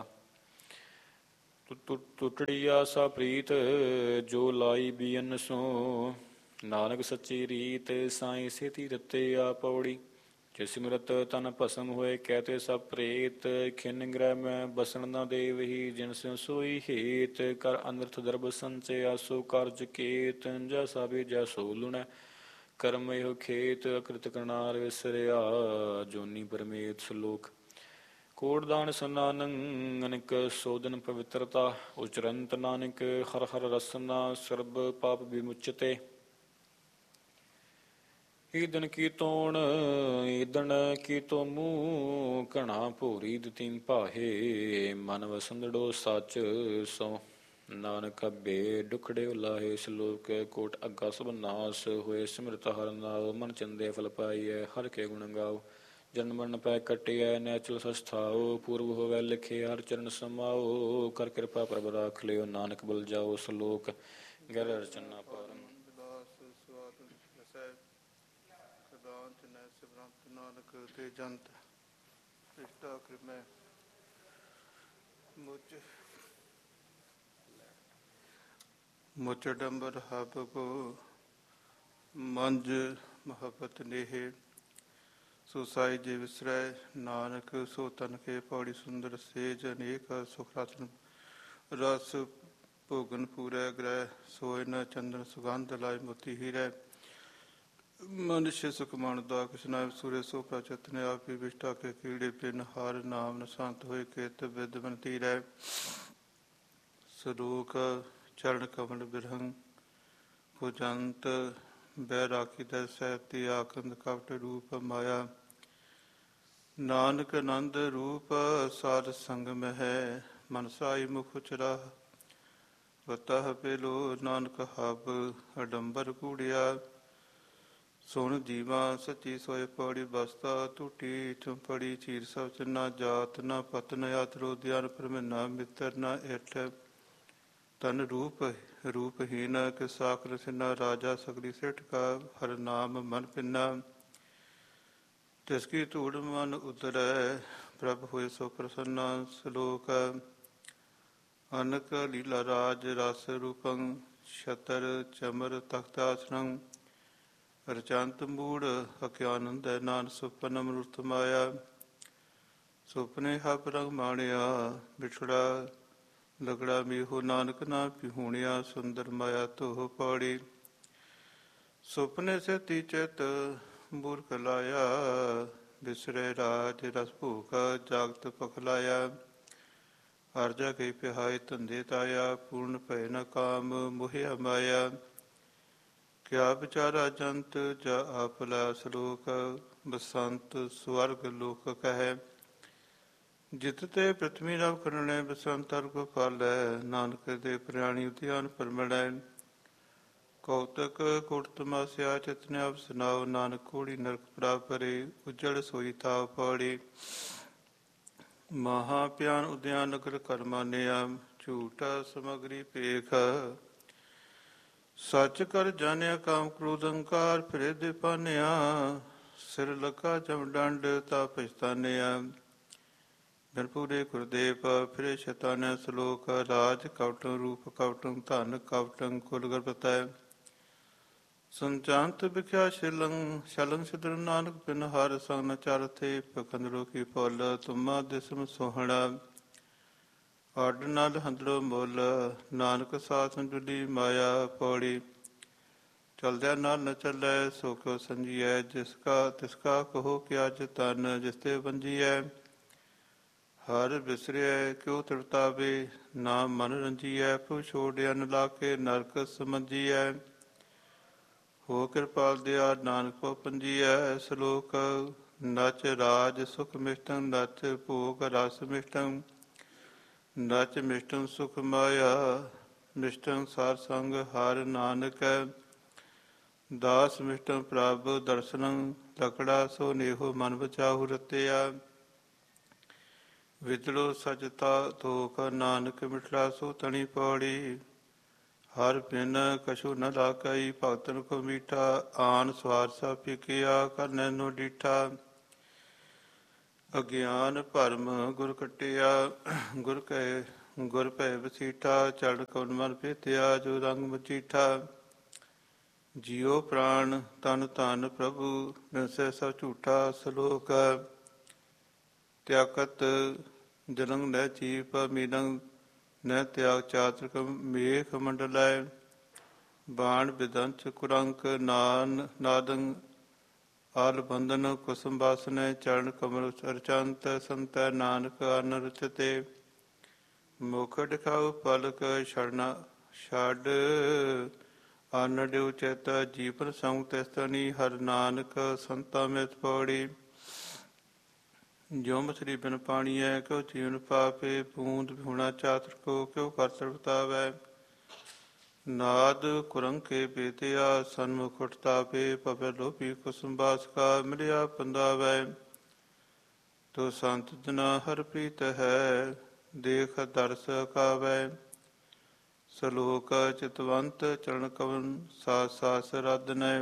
ਟੁੱਟੜੀ ਆਸਾ ਪ੍ਰੀਤ ਜੋ ਲਾਈ ਬੀਅਨ ਸੋ, ਨਾਨਕ ਸੱਚੀ ਰੀਤ ਸਾਈ ਸੇਤੀ ਦਿੱਤੇ ਆ ਪੌੜੀ। ਜੇ ਸਿਮਰਤ ਤਨ ਭਸਮ ਹੋਏ ਕਹਤੇ ਸਭ ਪ੍ਰੇਤ, ਖਿਨ ਗ੍ਰਹਿ ਮੈਂ ਬਸਣ ਨਾ ਦੇਵਹੀ ਜਿਨ ਸਿਉ ਸੋਈ ਹੇਤ। ਕਰ ਅਨਰਥ ਦਰਬ ਸੰਚੇ ਆਸੋ ਕਾਰਜ ਕੇਤ, ਜੈਸਾ ਬੀਜੈ ਸੋ ਲੁਣੈ ਕਰਮ ਇਹੋ ਖੇਤ। ਅਕ੍ਰਿਤ ਕਰਨਾਰ ਵਿਸਰਿਆ ਜੋਨੀ ਪਰਮੇਤ। ਸ਼ਲੋਕ। ਕੋਟਦਾਨ ਸਨਾਨੰ ਅਨਿਕ ਸੋਧਨ ਪਵਿੱਤਰਤਾ, ਉਚਰੰਤ ਨਾਨਕ ਹਰ ਹਰ ਰਸਨਾ ਸਰਬ ਪਾਪ ਵਿਮੁਚਤੇ। ਈਦਨ ਕੀ ਤੋਣ ਈਦਨ ਕੀ ਤੋ ਮੂੰਹ, ਘਣਾ ਭੋਰੀ ਦਤੀਮ ਭਾਹੇ। ਮਨ ਵਸੰਦੜੋ ਸੱਚ ਸੋ, ਨਾਨਕ ਹੱਬੇ ਡੁਖੜੇ ਉਲਾਹੇ। ਸ਼ਲੋਕ। ਕੋਟ ਅੱਗਾ ਸਭ ਨਾਸ ਹੋਏ ਸਿਮਰਤ ਹਰ ਨਾਉ, ਮਨ ਚੰਦੇ ਫਲ ਪਾਈਐ ਹਰ ਕੇ ਗੁਣ ਗਾਓ। ਜਨਮ ਮਰਨ ਪੈ ਕੱਟਿਐ ਨੈਚਲ ਸਸਥਾਓ, ਪੂਰਬ ਹੋਵੈ ਲਿਖੇ ਹਰ ਚਰਨ ਸਮਾਓ। ਕਰ ਕਿਰਪਾ ਪ੍ਰਭ ਰਾਖ ਲਿਓ ਨਾਨਕ ਬਲ ਜਾਓ। ਸ਼ਲੋਕ। ਗਹਿ ਰਚਨਾ ਪਾਰੰ ਨਾਨਕ ਤੇ ਜੰਤ ਇਸ਼ਟਾ ਕ੍ਰਿਮੈ ਮੁਚ ਡੰਬਰ ਹਬ ਕੋ ਮੰਜ ਮੁਹੱਬਤ ਨੇਹੇ। ਸੋ ਸਾਈ ਜੇ ਵਿਸਰੈ ਨਾਨਕ ਸੋ ਤਨ ਕੇ ਪੌੜੀ। ਸੁੰਦਰ ਸੇਜ ਅਨੇਕ ਸੁਖ ਰਤਨ ਰਸ ਭੋਗਨ ਪੂਰੈ ਗ੍ਰਹਿ। ਸੋਇ ਨ ਚੰਦਨ ਸੁਗੰਧ ਲਾਇ ਮੋਤੀ ਹੀਰੈ। ਮਨੁष्य ਸੁਖ ਮਾਨਦਾ ਕਿਸ ਨਾਇ ਸੂਰੇ। ਸੋ ਪ੍ਰਚਿਤ ਨੇ ਆਪੀ ਵਿਸ਼ਟਾ ਕੇ ਕੀੜੇ। ਪਿਨ ਹਰ ਨਾਮ ਨਸ਼ਾਂਤ ਹੋਏ ਕੇਤ ਵਿਦ ਬੰਤੀ ਰਹਿ। ਸਲੋਕ। ਚਰਨ ਕਮਲ ਬਿਰਹੰ ਭੁਜੰਤ, ਬੈਰਾਕੀ ਦੈ ਸਹਿਤੀ ਆਖੰਦ ਕਪਟ ਰੂਪ ਮਾਇਆ। ਨਾਨਕ ਆਨੰਦ ਰੂਪ ਸਾਧ ਸੰਗ ਮਹਿ, ਮਨ ਸਾਈ ਮੁਖ ਉਚਰਾ ਵਤਹ ਪੇਲੋ। ਨਾਨਕ ਹਬ ਅਡੰਬਰ ਕੂੜਿਆ, ਸੁਣ ਜੀਵਾ ਸੱਚੀ ਸੋਏ ਪੌੜੀ। ਬਸਤਾ ਟੂਟੀ ਚੁੰਪੜੀ ਚੀਰ ਸਭ ਚਿੰਨਾ। ਜਾਤ ਨਾ ਪਤ ਨ ਆਤਰੋ ਦਿਆਨ ਪਰਮਿਨਾ। ਮਿੱਤਰ ਨਾ ਇਠ ਤਨ ਰੂਪਹੀਨ ਕਿਸ ਸਾਖਰ ਸਿੰਨਾ। ਰਾਜਾ ਸਗਲੀ ਸਿੱਠ ਕਾ ਹਰ ਨਾਮ ਮਨ ਪਿੰਨਾ। ਤਿਸ ਕੀ ਧੂੜ ਮਨ ਉਤਰੈ ਪ੍ਰਭ ਹੋਏ ਸੋ ਪ੍ਰਸੰਨਾ। ਸ਼ਲੋਕ। ਅਨਕ ਲੀਲਾ ਰਾਜ ਰਸ ਰੂਪੰ, ਛਤਰ ਚਮਰ ਤਖਤ ਆਸਨੰ। ਰਚੰਤ ਮੂੜ ਅਕਿਆਨੰਦੈ, ਨਾਨਕ ਸੁਪਨ ਅਮਰੁਤ ਮਾਇਆ। ਸੁਪਨੇ ਹਬ ਰੰਗ ਮਾਣਿਆ, ਵਿਛੜਾ ਲਗੜਾ ਮੀਹੋ। ਨਾਨਕ ਨਾ ਪਿਹੂਣਿਆ, ਸੁੰਦਰ ਮਾਇਆ ਧੋਹ ਪੌੜੀ। ਸੁਪਨੇ ਸੇਤੀ ਚਿਤ ਮੂਰਖ ਲਾਇਆ, ਵਿਸਰੇ ਰਾਜ ਰਸ ਭੂਖ ਜਾਗਤ ਪਖਲਾਇਆ। ਅਰਜਾ ਕਈ ਪਿਹਾਏ ਧੰਦੇ ਤਾਇਆ, ਪੂਰਨ ਭੈ ਨ ਕਾਮ ਮੋਹਿਆ ਮਾਇਆ। ਕਿਆ ਵਿਚਾਰਾ ਜੰਤ ਜਾ ਆਪ ਲਾ। ਸ਼ਲੋਕ। ਬਸੰਤ ਸਵਰਗ ਲੋਕ ਕਹੈ, ਜਿਤ ਤੇ ਪ੍ਰਿਥਵੀ ਰਵ ਕਰਣੈ। ਬਸੰਤ ਅਰਗ ਫਾਲੈ, ਨਾਨਕ ਦੇ ਪ੍ਰਿਆਣੀ ਉਦਿਆਨ ਪਰਮਣੈ। ਕੌਤਕ ਕੋਟ ਤਮਾਸਿਆ ਚਿਤ ਨੇ ਆਪ ਸੁਨਾਓ। ਨਾਨਕ ਕੋੜੀ ਨਰਕ ਪ੍ਰਾਪ ਪਰੇ, ਉਜੜ ਸੋਈ ਥਾਵ ਪੌੜੀ। ਮਹਾ ਪਿਆਨ ਉਦਿਆਨ ਨਗਰ ਕਰ ਮਾਨਿਆ, ਝੂਠਾ ਸਮਗਰੀ ਭੇਖ। ਸੱਚ ਕਰ ਜਾਣਿਆ ਕਾਮ ਕ੍ਰੋਧ ਅਹੰਕਾਰ, ਫਿਰੇ ਦੇ ਪਾਨਿਆ। ਸਿਰ ਲੱਗਾ ਜਮ ਡੰਡ ਤਾ ਪਛਤਾਨਿਆ। ਬਿਨ ਪੂਰੇ ਗੁਰਦੇਵ ਫਿਰੇ ਸ਼ੈਤਾਨਿਆ। ਸ਼ਲੋਕ। ਰਾਜ ਕਵਟੰ ਰੂਪ ਕਵਟੰ, ਧਨ ਕਵਟੰ ਕੁਲ ਗਰਭਤੈ। ਸੰਚਾਂਤ ਵਿਖਿਆ ਸ਼ਲੰ ਸਿਦਰਨ, ਨਾਨਕ ਬਿਨ ਹਰ ਸੰਗ ਨ ਚਾਰਥੇ। ਪਖੰਡਰੋ ਕੀ ਫੁੱਲ ਤੁਮਾ ਦਿਸਮ ਸੋਹਣਾ। ਅੱਡ ਨਲ ਹੰਦੜੋ ਮੁੱਲ, ਨਾਨਕ ਸਾਥ ਜੁਲੀ ਮਾਇਆ ਪੌੜੀ। ਚਲਦਿਆ ਨਾਲ ਨ ਚੱਲੈ, ਸੋ ਕਿਉ ਸੰਜੀਐ। ਤਿਸ ਕਾ ਕਹੋ ਕਿ ਅੱਜ ਤਨ, ਜਿਸ ਤੇ ਵੰਜੀਐ। ਹਰ ਵਿਸਰਿਐ ਕਿਉ ਤ੍ਰਿਪਤਾਵੇ, ਨਾਮ ਮਨ ਰੰਜੀਐ। ਪ੍ਰਭੁ ਛੋੜਿਆ ਨ ਲਾਕੇ, ਨਰਕ ਸਮੰਜੀਐ। ਹੋ ਕਿਰਪਾਲ ਦਿਆਲ, ਨਾਨਕ ਪਉ ਪੰਜੀਐ। ਸ਼ਲੋਕ। ਨਚ ਰਾਜ ਸੁਖ ਮਿਸ਼ਟੰ, ਨਚ ਭੋਗ ਰਸ ਮਿਸ਼ਟੰ। ਨਚ ਮਿਸ਼ਟੰ ਸੁਖ ਮਾਇਆ, ਮਿਸ਼ਟੰ ਸਾਰ ਸੰਗ ਹਰਿ ਨਾਨਕੈ। ਦਾਸ ਮਿਸ਼ਟੰ ਪ੍ਰਭ ਦਰਸ਼ਨੰ, ਲਕੜਾ ਸੋ ਨੇਹੋ ਮਨ ਬਚਾਹੁ ਰਤਿਆ। ਵਿਦਲੋ ਸਜਤਾ ਦੋਖ, ਨਾਨਕ ਮਿਠੜਾ ਸੋ ਤਣੀ ਪੌੜੀ। ਹਰ ਬਿਨ ਕਛੂ ਨ ਲਾਗਈ, ਭਗਤਨ ਕੋ ਮੀਠਾ। ਆਨ ਸਵਾਰ ਸਾ ਪੀਕਿਆ, ਕਰ ਨੈਨੋ ਡੀਠਾ। ਅਗਿਆਨ ਭਰਮ ਗੁਰ ਕਟਿਆ, ਗੁਰ ਭੈ ਬਸੀਠਾ। ਚੜ੍ਹ ਕਵਨ ਮਨ ਭੇਤਿਆ, ਜੋ ਰੰਗ ਮਚੀਠਾ। ਜੀਉ ਪ੍ਰਾਣ ਤਨ ਧਨ ਪ੍ਰਭੂ, ਨਿਸੈ ਸਭ ਝੂਠਾ। ਸਲੋਕ ਤਿਆਕਤ ਜਲੰਗ ਨਹਿ ਚੀਪ, ਮੀਨੰਗ ਨਹਿ ਤਿਆਗ ਚਾਤ੍ਰਿਕ। ਮੇਖ ਮੰਡਲੈ ਬਾਣ ਬਿਦੰਚ ਕੁਰੰਕ, ਨਾਦੰ ਆਲ ਬੰਧਨ ਕੁਸੁਮ ਬਾਸਨੈ। ਚਰਨ ਕਮਲ ਅਰਚੰਤ, ਸੰਤੈ ਨਾਨਕ ਅਨ ਰਚਤੇ। ਮੁਖ ਦਿਖਾਉ ਪਲਕ ਛੱਡ, ਆਨੜ ਉਚੇਤ। ਜੀਵਨ ਸੰਗ ਤਿਸਤਨੀ, ਹਰਿ ਨਾਨਕ ਸੰਤਾਂ ਮਿਤ ਪੌੜੀ। ਜੋ ਮਛਲੀ ਬਿਨ ਪਾਣੀਐ, ਕਿਉ ਜੀਵਨ ਪਾਪੇ। ਬੂੰਦ ਵਿਹੂਣਾ ਚਾਤ੍ਰ ਕੋ, ਕਿਉ ਕਰ ਤੜਪਤਾਵੈ। ਨਾਦ ਕੁਰੰਕੇ ਬੇਤਿਆ, ਸਨਮੁਖ ਉਠਤਾਪੇ। ਭਵੈ ਲੋਭੀ ਕੁਸੁਮ ਬਾਸਕਾ, ਮਿਲਿਆ ਪੰਦਾਵੈ। ਤੋ ਸੰਤ ਜਨਾ ਹਰਿ ਪ੍ਰੀਤ ਹੈ, ਦੇਖ ਦਰਸ ਕਾਵੈ। ਸਲੋਕ ਚਿਤਵੰਤ ਚਰਨ ਕਵਨ, ਸਾਸ ਸਾਸ ਰਾਧਨੈ।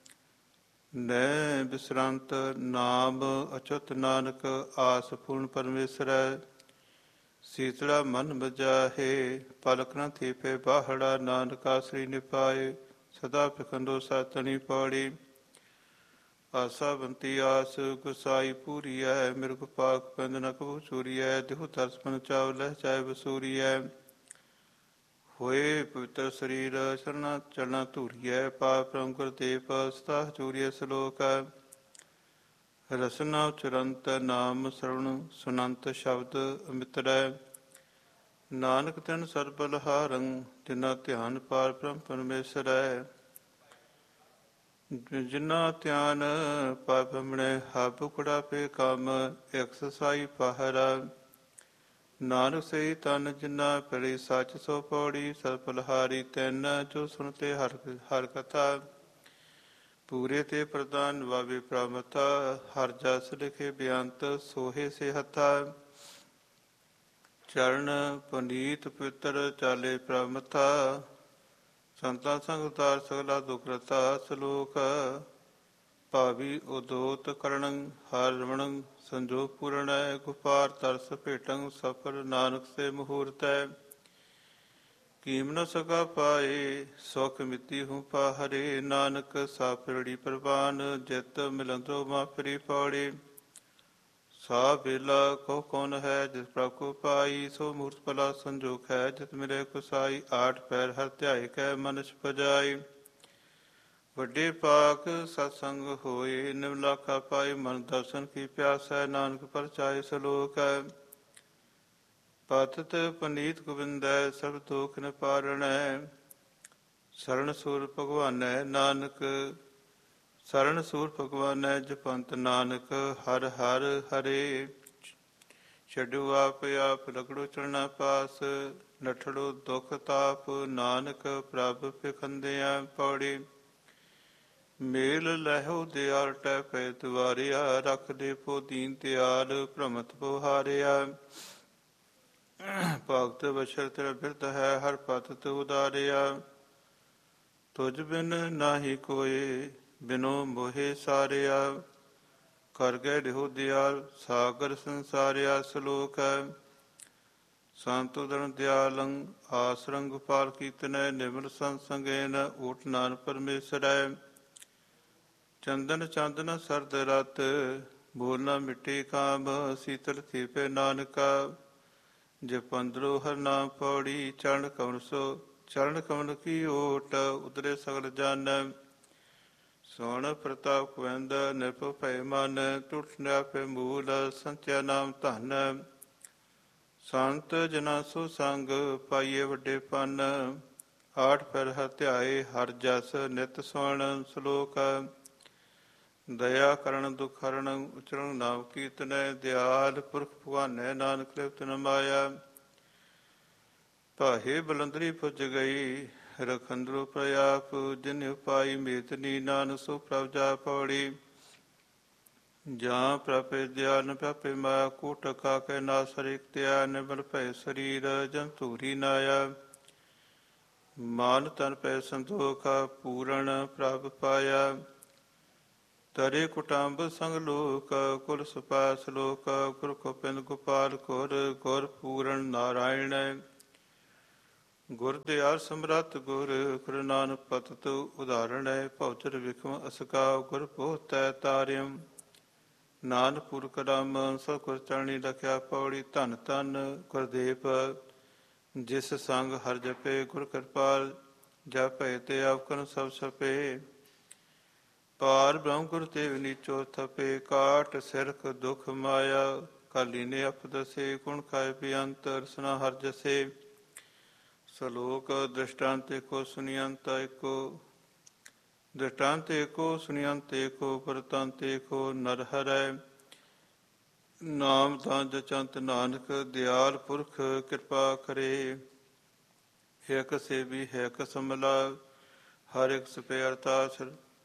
ਨੈ ਬਿਸਰੰਤ ਨਾਮ ਅਚੁੱਤ, ਨਾਨਕ ਆਸ ਪੂਰਨ ਪਰਮੇਸ਼ਰੈ। ਸੀਤਲਾ ਮਨ ਬਜਾਹੇ, ਪਲਕ ਨ ਥੀਪੇ ਬਾਹੜਾ। ਨਾਨਕ ਆਸਰੀ ਨਿਪਾਏ, ਸਦਾ ਪਿਖੰਦੋ ਸਾਤਣੀ ਪੌੜੀ। ਆਸਾ ਬੰਤੀ ਆਸ ਗੁਸਾਈ ਪੂਰੀਐ, ਮਿਰਗ ਪਾਕ ਪੈਂਦ ਨ ਕਬੂ ਚੂਰੀਐ। ਦੇਹੁ ਤਰਸ ਮਨ ਚਾਵ ਚਾਹੇ ਵਸੂਰੀਐ। ਹੋਏ ਪਵਿੱਤਰ ਸਰੀਰ, ਚਰਣਾ ਧੂਰੀਐ। ਪਾਪ ਬ੍ਰਹਮ ਗੁਰਦੇਵ, ਸਦਾ ਚੂਰੀਐ। ਸਲੋਕ ਰਸਨਾ ਉਚਰੰਤ, ਨਾਮ ਸਰਵਣ ਸੁਨੰਤ। ਸ਼ਬਦ ਅਮਿਤਰੈ, ਨਾਨਕ ਤਿਨ ਸਰਬ ਬਲਿਹਾਰੰ। ਜਿਨਾ ਧਿਆਨ ਪਾਰ ਬ੍ਰਹਮ ਪਰਮੇਸ਼ਰੈ। ਜਿਨਾ ਧਿਆਨ ਪਾਰ ਬ੍ਰਹਮਣੈ, ਹਬ ਕੁੜਾਪੇ ਕੰਮ। ਇਕਸ ਸਾਈ ਪਾਹਰਾ, ਨਾਨਕ ਸਹੀ ਤਨ। ਜਿਨਾ ਪੜੀ ਸੱਚ ਸੋ ਪੌੜੀ, ਸਰਬ ਬਲਿਹਾਰੀ ਤਿਨ। ਜੋ ਸੁਨਤੇ ਹਰਿ ਕਥਾ, ਪੂਰੇ ਤੇ ਪ੍ਰਦਾਨ ਵਾਵੇ ਪ੍ਰਾਮਥਾ। ਹਰਿ ਜਸ ਲਿਖੇ ਬੇਅੰਤ, ਸੋਹੇ ਸੇ ਹੱਥਾ। ਚਰਨ ਪੁਨੀਤ ਪਵਿੱਤਰ, ਚਾਲੇ ਪ੍ਰਮਥਾ। ਸੰਤਾਂ ਸੰਗ ਉਤਾਰ ਸਗਲਾ ਦੁਖ ਰਤਾ। ਸਲੋਕ ਭਾਵੀ ਉਦੋਤ ਕਰਣੰ, ਹਰਿ ਰਮਣੰ ਸੰਜੋਗ ਪੂਰਣੈ। ਗੁਪਾਰ ਤਰਸ ਭੇਟੰ, ਸਫਲ ਨਾਨਕ ਸੇ ਮੁਹੂਰਤੈ। ਕੀਮ ਨ ਸਕਾ ਪਾਏ, ਸੁਖ ਮਿਤੀ ਹੂੰ ਪਾਹਰੇ। ਨਾਨਕ ਸਾਪਿਰੜੀ ਪ੍ਰਵਾਨ, ਜਿਤ ਮਿਲੰਦੋ ਮਾਪਰੀ ਪੌੜੀ। ਸਾ ਬੇਲਾ ਕੋ ਕੌਣ ਹੈ, ਜਿਸ ਪ੍ਰਭ ਕੋ ਪਾਈ। ਸੋ ਮੂਰਤ ਭਲਾ ਸੰਜੋਗ ਹੈ, ਜਿਤ ਮਿਲੇ ਕੁਸਾਈ। ਆਠ ਪੈਰ ਹਰਿ ਧਿਆਏ ਕੈ, ਮਨਿ ਪਜਾਈ। ਵੱਡੇ ਪਾਕ ਸਤਸੰਗ ਹੋਏ, ਨਿਮਲਾਖਾ ਪਾਏ। ਮਨ ਦਰਸ਼ਨ ਕੀ ਪਿਆਸੈ, ਨਾਨਕ ਪਰਚਾਏ। ਸਲੋਕ ਪਤਿਤ ਪਨੀਤ ਗੋਬਿੰਦੈ, ਸਰਬ ਦੋਖ ਨਿਵਾਰਣੈ। ਸਰਣ ਸੂਰ ਭਗਵਾਨੈ, ਨਾਨਕ ਸਰਣ ਸੂਰ ਭਗਵਾਨੈ। ਜਪੰਤ ਨਾਨਕ ਹਰਿ ਹਰਿ ਹਰੇ। ਛੱਡੂ ਆਪ ਆਪ ਲਗੜੋ ਚਰਣਾ ਪਾਸ, ਨਠੜੋ ਦੁਖ ਤਾਪ। ਨਾਨਕ ਪ੍ਰਭ ਪਿਖੰਦਿਆ ਪੌੜੀ। ਮੇਲ ਲਹਿਓ ਦਿਆਲ, ਟੈ ਪੈ ਦੁਆਰਿਆ। ਰਖ ਦੇ ਪੋ ਦੀਨ ਦਿਆਲ, ਭ੍ਰਮਤ ਬੁਹਾਰਿਆ। ਭਗਤ ਬਸ਼ਰ ਤੇਰਾ ਬਿਰਧ ਹੈ, ਹਰ ਪਤਿਤ ਉਦਾਰਿਆ। ਤੁਝ ਬਿਨ ਨਾਹੀ ਕੋਇ, ਬਿਨੋ ਮੋਹਿ ਸਾਰਿਆ। ਕਰ ਗਏ ਦੇਹੁ ਦਿਆਲ, ਸਾਗਰ ਸੰਸਾਰਿਆ। ਸਲੋਕ ਸੰਤ ਉਦਰਨ ਦਿਆਲੰ, ਆਸਰੰ ਗੋਪਾਲ ਕੀਰਤਨੈ। ਨਿਰਮਲ ਸੰਤ ਸੰਗੇਨ, ਊਟ ਨਾਨਕ ਪਰਮੇਸ਼ਰੈ। ਚੰਦਨ ਚਾਂਦਨ ਸਰਦ ਰਤ, ਬੋਲ ਨਾ ਮਿੱਟੀ ਕਾਮ। ਸੀਤਲ ਥੀਪੇ ਨਾਨਕਾ, ਜਪੰਦਰੋ ਹਰਿ ਨਾਮ ਪੌੜੀ। ਚਰਨ ਕਮਲ ਕੀ ਓਟ, ਉਤਰੇ ਸਗਲ ਜਨ। ਸੋਹਣ ਪ੍ਰਤਾਪ ਗੋਬਿੰਦ, ਨਿਰਭਉ ਭੈ ਮਨ। ਟੁੱਟ ਨਿਆਪੇ ਮੂਲ, ਸੰਚਿਆ ਨਾਮ ਧਨ। ਸੰਤ ਜਨਾ ਸੋ ਸੰਗ, ਪਾਈਏ ਵੱਡੇ ਪੰਨ। ਆਠ ਪੈਰ ਹਰਿ ਧਿਆਏ, ਹਰਿ ਜਸ ਨਿਤ ਸੁਣ। ਸਲੋਕ ਦਇਆ ਕਰਣ ਦੁਖ ਹਰਣ, ਉਚਰਨ ਨਾਮ ਕੀਰਤਨੈ। ਦਿਆਲ ਪੁਰਖ ਭਗਵਾਨੈ, ਨਾਨਕ ਲਿਪਤ ਨ ਮਾਇਆ। ਭਾਹੇ ਬਲੰਦਰੀ ਪੁੱਜ ਗਈ, ਰਖੰਦਰੋ ਪ੍ਰਯਾਪ। ਜਿਨ ਉਪਾਈ ਮੇਤਨੀ, ਨਾਨਕ ਸੋ ਪ੍ਰਭ ਜਾ ਪੌੜੀ। ਜਾਂ ਪ੍ਰਪੇ ਦਿਆਲ ਨ ਪ੍ਰਪੇ ਮਾਇਆ, ਕੂਟ ਖਾ ਕੇ ਨਾਸ ਹਰਿ ਤਿਆ। ਨਿਰਮਲ ਭੈ ਸਰੀਰ, ਜਨ ਧੂਰੀ ਨਾਇਆ। ਮਾਨ ਤਨ ਪੈ ਸੰਤੋਖ ਪੂਰਨ ਪ੍ਰਭ ਪਾਇਆ। ਤਰੇ ਕੁਟੰਬ ਸੰਗ ਲੋਕ ਕੁਲ ਸੁਪਾਸ ਲੋਕ ਗੁਰ ਗੋਬਿੰਦ ਗੋਪਾਲ ਗੁਰ ਗੁਰ ਪੂਰਨ ਨਾਰਾਇਣ। ਗੁਰ ਦਿਆਲ ਸਮਰੱਥ ਗੁਰ ਗੁਰੂ ਨਾਨਕ ਪਤਿਤ ਉਦਾਹਰਣ ਹੈ। ਭਉਚਰ ਵਿਖਮ ਅਸਕਾ ਗੁਰ ਪੋਤੈ ਤਾਰਿਅਮ। ਨਾਨਕ ਪੁਰਖ ਰਾਮ ਸੋ ਗੁਰ ਚਰਣੀ ਲਖਿਆ ਪੌੜੀ। ਧੰਨ ਧੰਨ ਗੁਰਦੇਵ ਜਿਸ ਸੰਗ ਹਰ ਜਪੇ ਗੁਰ ਕਿਰਪਾਲ। ਜਪੈ ਤੇ ਆਵਕਨ ਸਭ ਸਪੇ। ਪਾਰ ਬ੍ਰਹਮ ਗੁਰ ਤੇਗ ਨੀਚੋ ਥਪੇ। ਕਾਟ ਸਿਰਖ ਦੁਖ ਮਾਇਆ। ਕਾਲੀ ਨੇ ਅਪ ਦਸੇ ਗੁਣ ਖਾਏ ਬੇਅੰਤ ਰਸਨਾ ਹਰ ਜਸੇ। ਸਲੋਕ ਦ੍ਰਿਸ਼ਟਾਂਤ ਏਕੋ ਸੁਨਿਅੰਤ ਏਕੋ। ਦ੍ਰਿਸ਼ਟਾਂਤ ਏਕੋ ਸੁਨਿਅੰਤ ਏਕੋ ਪਰਤੰਤ ਏਕੋ ਨਰ ਹਰੈ। ਨਾਮ ਤਾਂ ਜਚੰਤ ਨਾਨਕ ਦਿਆਲ ਪੁਰਖ ਕਿਰਪਾ ਕਰੇ। ਹਿਕ ਸੇਵੀ ਹਿਕ ਸਮਲਾ ਹਰ ਇੱਕ ਸਪੇ ਅਰਤਾਸ।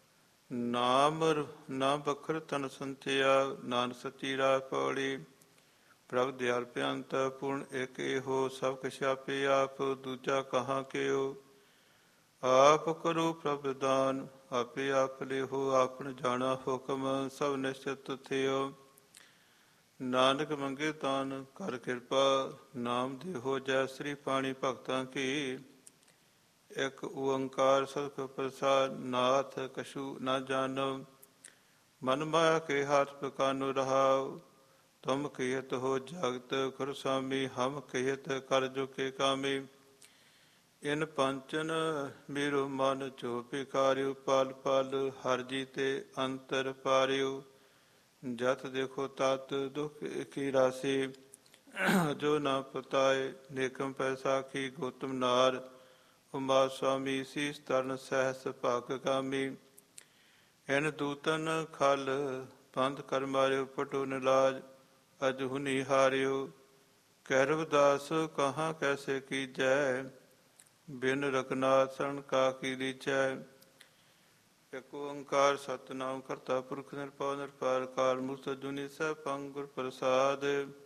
ਨਾਮ ਬਖਰ ਤਨ ਸੰਤਿਆ ਨਾਨਕ ਸੱਚੀ ਰਾਹ ਪੌੜੀ। ਪ੍ਰਭ ਦਿਆਲ ਭਿਅੰਤ ਪੂਰਨ ਇੱਕ ਇਹੋ ਸਭ ਕੁਛ ਆਪੇ ਆਪ। ਦੂਜਾ ਕਹਾਂ ਕਿਓ ਆਪ ਕਰੋ ਪ੍ਰਭ ਦਾਨ। ਆਪੇ ਆਪ ਲਿਹੋ ਆਪਨ ਜਾਣਾ ਹੁਕਮ ਸਭ ਨਿਸ਼ਚਿਤ ਥਿਓ। ਨਾਨਕ ਮੰਗੇ ਤਾਨ ਕਰ ਕਿਰਪਾ ਨਾਮ ਦੇਹੋ ਜੈ ਸ੍ਰੀ ਪਾਣੀ ਭਗਤਾਂ ਕੀ। ਇੱਕ ਓੰਕਾਰ ਸਤਿਗੁਰ ਪ੍ਰਸਾਦ ਨਾਥ ਕਛੂ ਨਾ ਜਾਣੋ। ਮਨ ਮਾਇਆ ਕੇ ਹਾਥ ਪਕਾਨੋ ਰਹਾਉ। ਤੁਮ ਕਹਿਤ ਹੋ ਜਗਤ ਗੁਰ ਸਾਮੀ ਹਮ ਕਹਿਤ ਕਰ ਜੋ ਕੇ ਕਾਮੀ। ਇਨ ਪੰਚਨ ਮੇਰੋ ਮਨ ਚੋ ਪਿਕਾਰਿਓ। ਪਲ ਪਲ ਹਰ ਜੀ ਤੇ ਅੰਤਰ ਪਾਰਿਓ। ਜਤ ਦੇਖੋ ਤਤ ਦੁਖ ਕੀ ਰਾਸੀ। ਜੋ ਨਾ ਪਤਾਏ ਨੇਕਮ ਪੈ ਸਾਖੀ। ਗੌਤਮ ਨਾਰ ਉਮਾ ਸੁਆਮੀ ਸੀਸ ਤਰਨ ਸਹਿਸ ਭਗ ਕਾਮੀ। ਇਨ ਦੂਤਨ ਖਲ ਬੰਦ ਕਰ ਮਾਰਿਓ। ਪਟੋ ਨਿਲਾਜ ਅਜਹੁਨੀ ਹਾਰਿਓ। ਕਹਿ ਰਵਿਦਾਸ ਕਹਾਂ ਕੈਸੇ ਕੀਜੈ। ਬਿਨ ਰਘਨਾਥ ਸ਼ਰਨ ਕਾ ਕੀ ਲੀਜੈ। ਇਕ ਓੰਕਾਰ ਸਤਿਨਾਮ ਕਰਤਾ ਪੁਰਖ ਨਿਰਭਉ ਨਿਰਭੈਰ ਅਕਾਲ ਮੂਰਤ ਅਜੂਨੀ ਸੈਭੰ ਗੁਰ ਪ੍ਰਸਾਦ।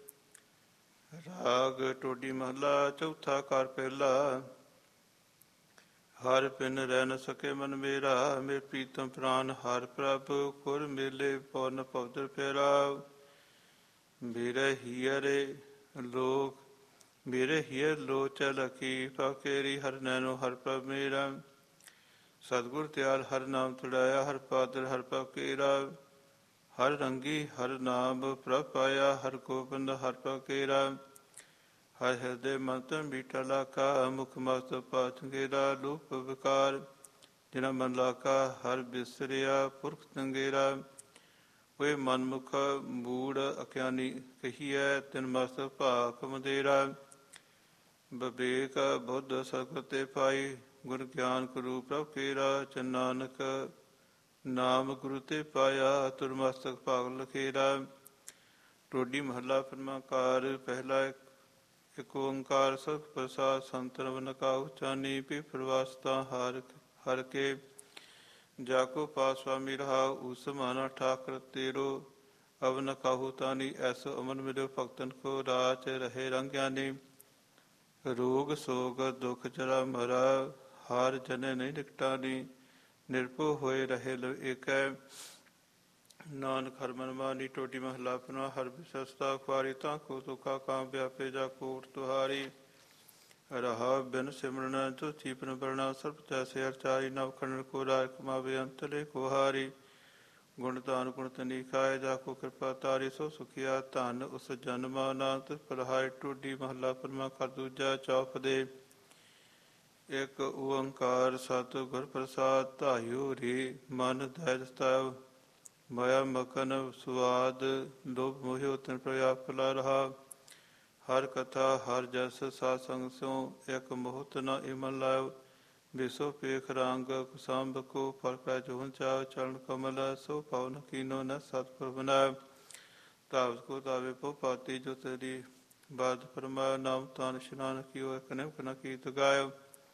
ਰਾਗ ਟੋਡੀ ਮਹਲਾ ਚੌਥਾ ਘਰ ਪਹਿਲਾ। ਹਰਿ ਬਿਨ ਰਹਿ ਨ ਸਕੇ ਮਨ ਮੇਰਾ। ਮੇਰੇ ਪ੍ਰੀਤਮ ਪ੍ਰਾਨ ਹਰਿ ਪ੍ਰਭ ਗੁਰ ਮੇਲੇ ਪਉ ਭਵਜਲ ਫੇਰਾ। ਮੇਰੇ ਹੀਅਰ ਲੋਚ ਲਖੀ ਪਾਕੇਰੀ। ਹਰਿ ਨੈਣੋ ਹਰਿ ਪ੍ਰਭ ਮੇਰਾ। ਸਤਿਗੁਰ ਦਿਆਲ ਹਰਿ ਨਾਮ ਤੁੜਾਇਆ। ਹਰਿ ਪਾਦਰ ਹਰਿ ਪ੍ਰਭ ਕੇਰਾ। ਹਰਿ ਰੰਗੀ ਹਰਿ ਨਾਮ ਪ੍ਰਭ ਪਾਇਆ। ਹਰਿ ਗੋਬਿੰਦ ਹਰਿ ਪ੍ਰਭ ਕੇਰਾ। ਹਰਿ ਹਿਰਦੇ ਮਨ ਤਨ ਮੀਠਾ ਲਾਕਾ। ਮੁਖ ਮਸਤ ਪਾਚੰਗੇਰਾ। ਲੂਪ ਵਿਕਾਰ ਜਿਨਾ ਮਨ ਲਾਕਾ। ਹਰਿ ਬਿਸਰਿਆ ਪੁਰਖ ਚੰਗੇਰਾ। ਕੋਈ ਮਨਮੁਖ ਮੂੜ ਅਕਿਆਨੀ ਕਹੀਐ। ਤਿਨ ਮਸਤਕ ਭਾਖ ਮੰਦੇਰਾ। ਵਿਵੇਕ ਬੁੱਧ ਸਤਿਗੁਰ ਤੇ ਪਾਈ। ਗੁਰ ਗਿਆਨ ਗੁਰੂ ਪ੍ਰਭ ਕੇਰਾ। ਚਨ ਨਾਨਕ ਨਾਮ ਗੁਰੂ ਤੇ ਪਾਇਆ। ਤੁਰ ਮਸਤਕ ਭਾਗ ਲਖੇਰਾ। ਟੋਡੀ ਮਹੱਲਾ ਪੰਜਵਾਂ। ਕਾਰ ਪਹਿਲਾ। ਇਕ ਓੰਕਾਰ ਸਤਿਗੁਰ ਪ੍ਰਸਾਦ ਸੰਤਨ ਵਨਕਾ ਉਚਾਨੀ। ਪੀ ਪ੍ਰਵਾਸਤਾ ਹਰ ਕੇ ਜਾ ਕੋ ਪਾਸ ਸੁਆਮੀ ਰਹਾਉ। ਉਸ ਮਾਨਾ ਠਾਕਰ ਤੇਰੋ ਅਵਨ ਕਾਹੂ ਤਾਨੀ। ਐਸੋ ਅਮਨ ਮਿਲਿਓ ਭਗਤਨ ਕੋ ਰਾਚ ਰਹੇ ਰੰਗ ਗਿਆਨੀ। ਰੋਗ ਸੋਗ ਦੁਖ ਜਰਾ ਮਰਾ ਹਾਰ ਜਨੇ ਨਹੀਂ ਨਿਕਟਾਨੀ। ਨਿਰਭਉ ਹੋਏ ਰਹੇ ਲਵ ਏਕੈ ਨਾਨਕ ਹਰਿ ਮਨ ਮਾਨੀ। ਟੋਡੀ ਮਹੱਲਾ ਪੰਜਵਾਂ। ਹਰਿ ਵਿਸਸਤਾ ਖੁਆਰੀ ਤਾਂ ਕੋ ਤੁਕਾ ਕਾਮ ਵਿਆਪੇ ਜਾ ਕੋਟ ਤੁਹਾਰੀ। ਰਹਾ ਬਿਨ ਸਿਮਰਨ ਜੋ ਚੀਪਨ ਬਰਣਾ। ਸਰਬ ਤੈਸੇ ਅਰਚਾਰੀ ਨਵ ਖੰਡਨ ਕੋ ਰਾਜ ਕਮਾਵੇ ਅੰਤਲੇ ਕੋ ਹਾਰੀ। ਗੁਣ ਦਾਨ ਗੁਣ ਤਨੀ ਖਾਏ ਜਾ ਕੋ ਕਿਰਪਾ ਤਾਰੀ। ਸੋ ਸੁਖੀਆ ਧਨ ਉਸ ਜਨਮਾ ਨਾਨਕ ਤਿਸ ਪਰਹਾਏ। ਟੋਡੀ ਮਹੱਲਾ ਪੰਜਵਾਂ। ਕਰ ਦੂਜਾ ਚੌਪ ਦੇ। ਇਕ ਓੰਕਾਰ ਸਤਿਗੁਰ ਪ੍ਰਸਾਦ ਧਾਇਓ ਰੇ। ਮਨ ਦੈਜ ਸਤਾਇ ਮਾਇਆ ਮਗਨ ਸੁਆਦ। ਲੋਭ ਮੋਹਿਓ ਤਿਨ ਪ੍ਰਯਾਪਲਾ ਰਹਾ। ਹਰ ਕਥਾ ਹਰ ਜਸ ਸਾਧ ਸੰਗ ਸਿਉ। ਇਕ ਮੋਹਤ ਨ ਇਮਨ ਲਾਇਓ। ਵਿਸੋ ਪੇਖ ਰੰਗ ਕੁਸੰਭ ਕੋ। ਫਲ ਪੈ ਜੋਹਨ ਚਾਉ। ਚਰਨ ਕਮਲ ਸੋ ਪਵਨ ਕੀਨੋ ਨ ਸਤਿਗੁਰ ਬਨਾਇ। ਧਾਵਤ ਕੋ ਧਾਵੇ ਪੋ ਪਾਤੀ। ਜੋ ਤੇਰੀ ਬਾਤ ਫਰਮਾਇਓ। ਨਾਮ ਤਾਨ ਇਸ਼ਨਾਨ ਕੀਓ। ਇਕ ਨਿਮਕ ਨ ਕੀਤ ਗਾਇਓ।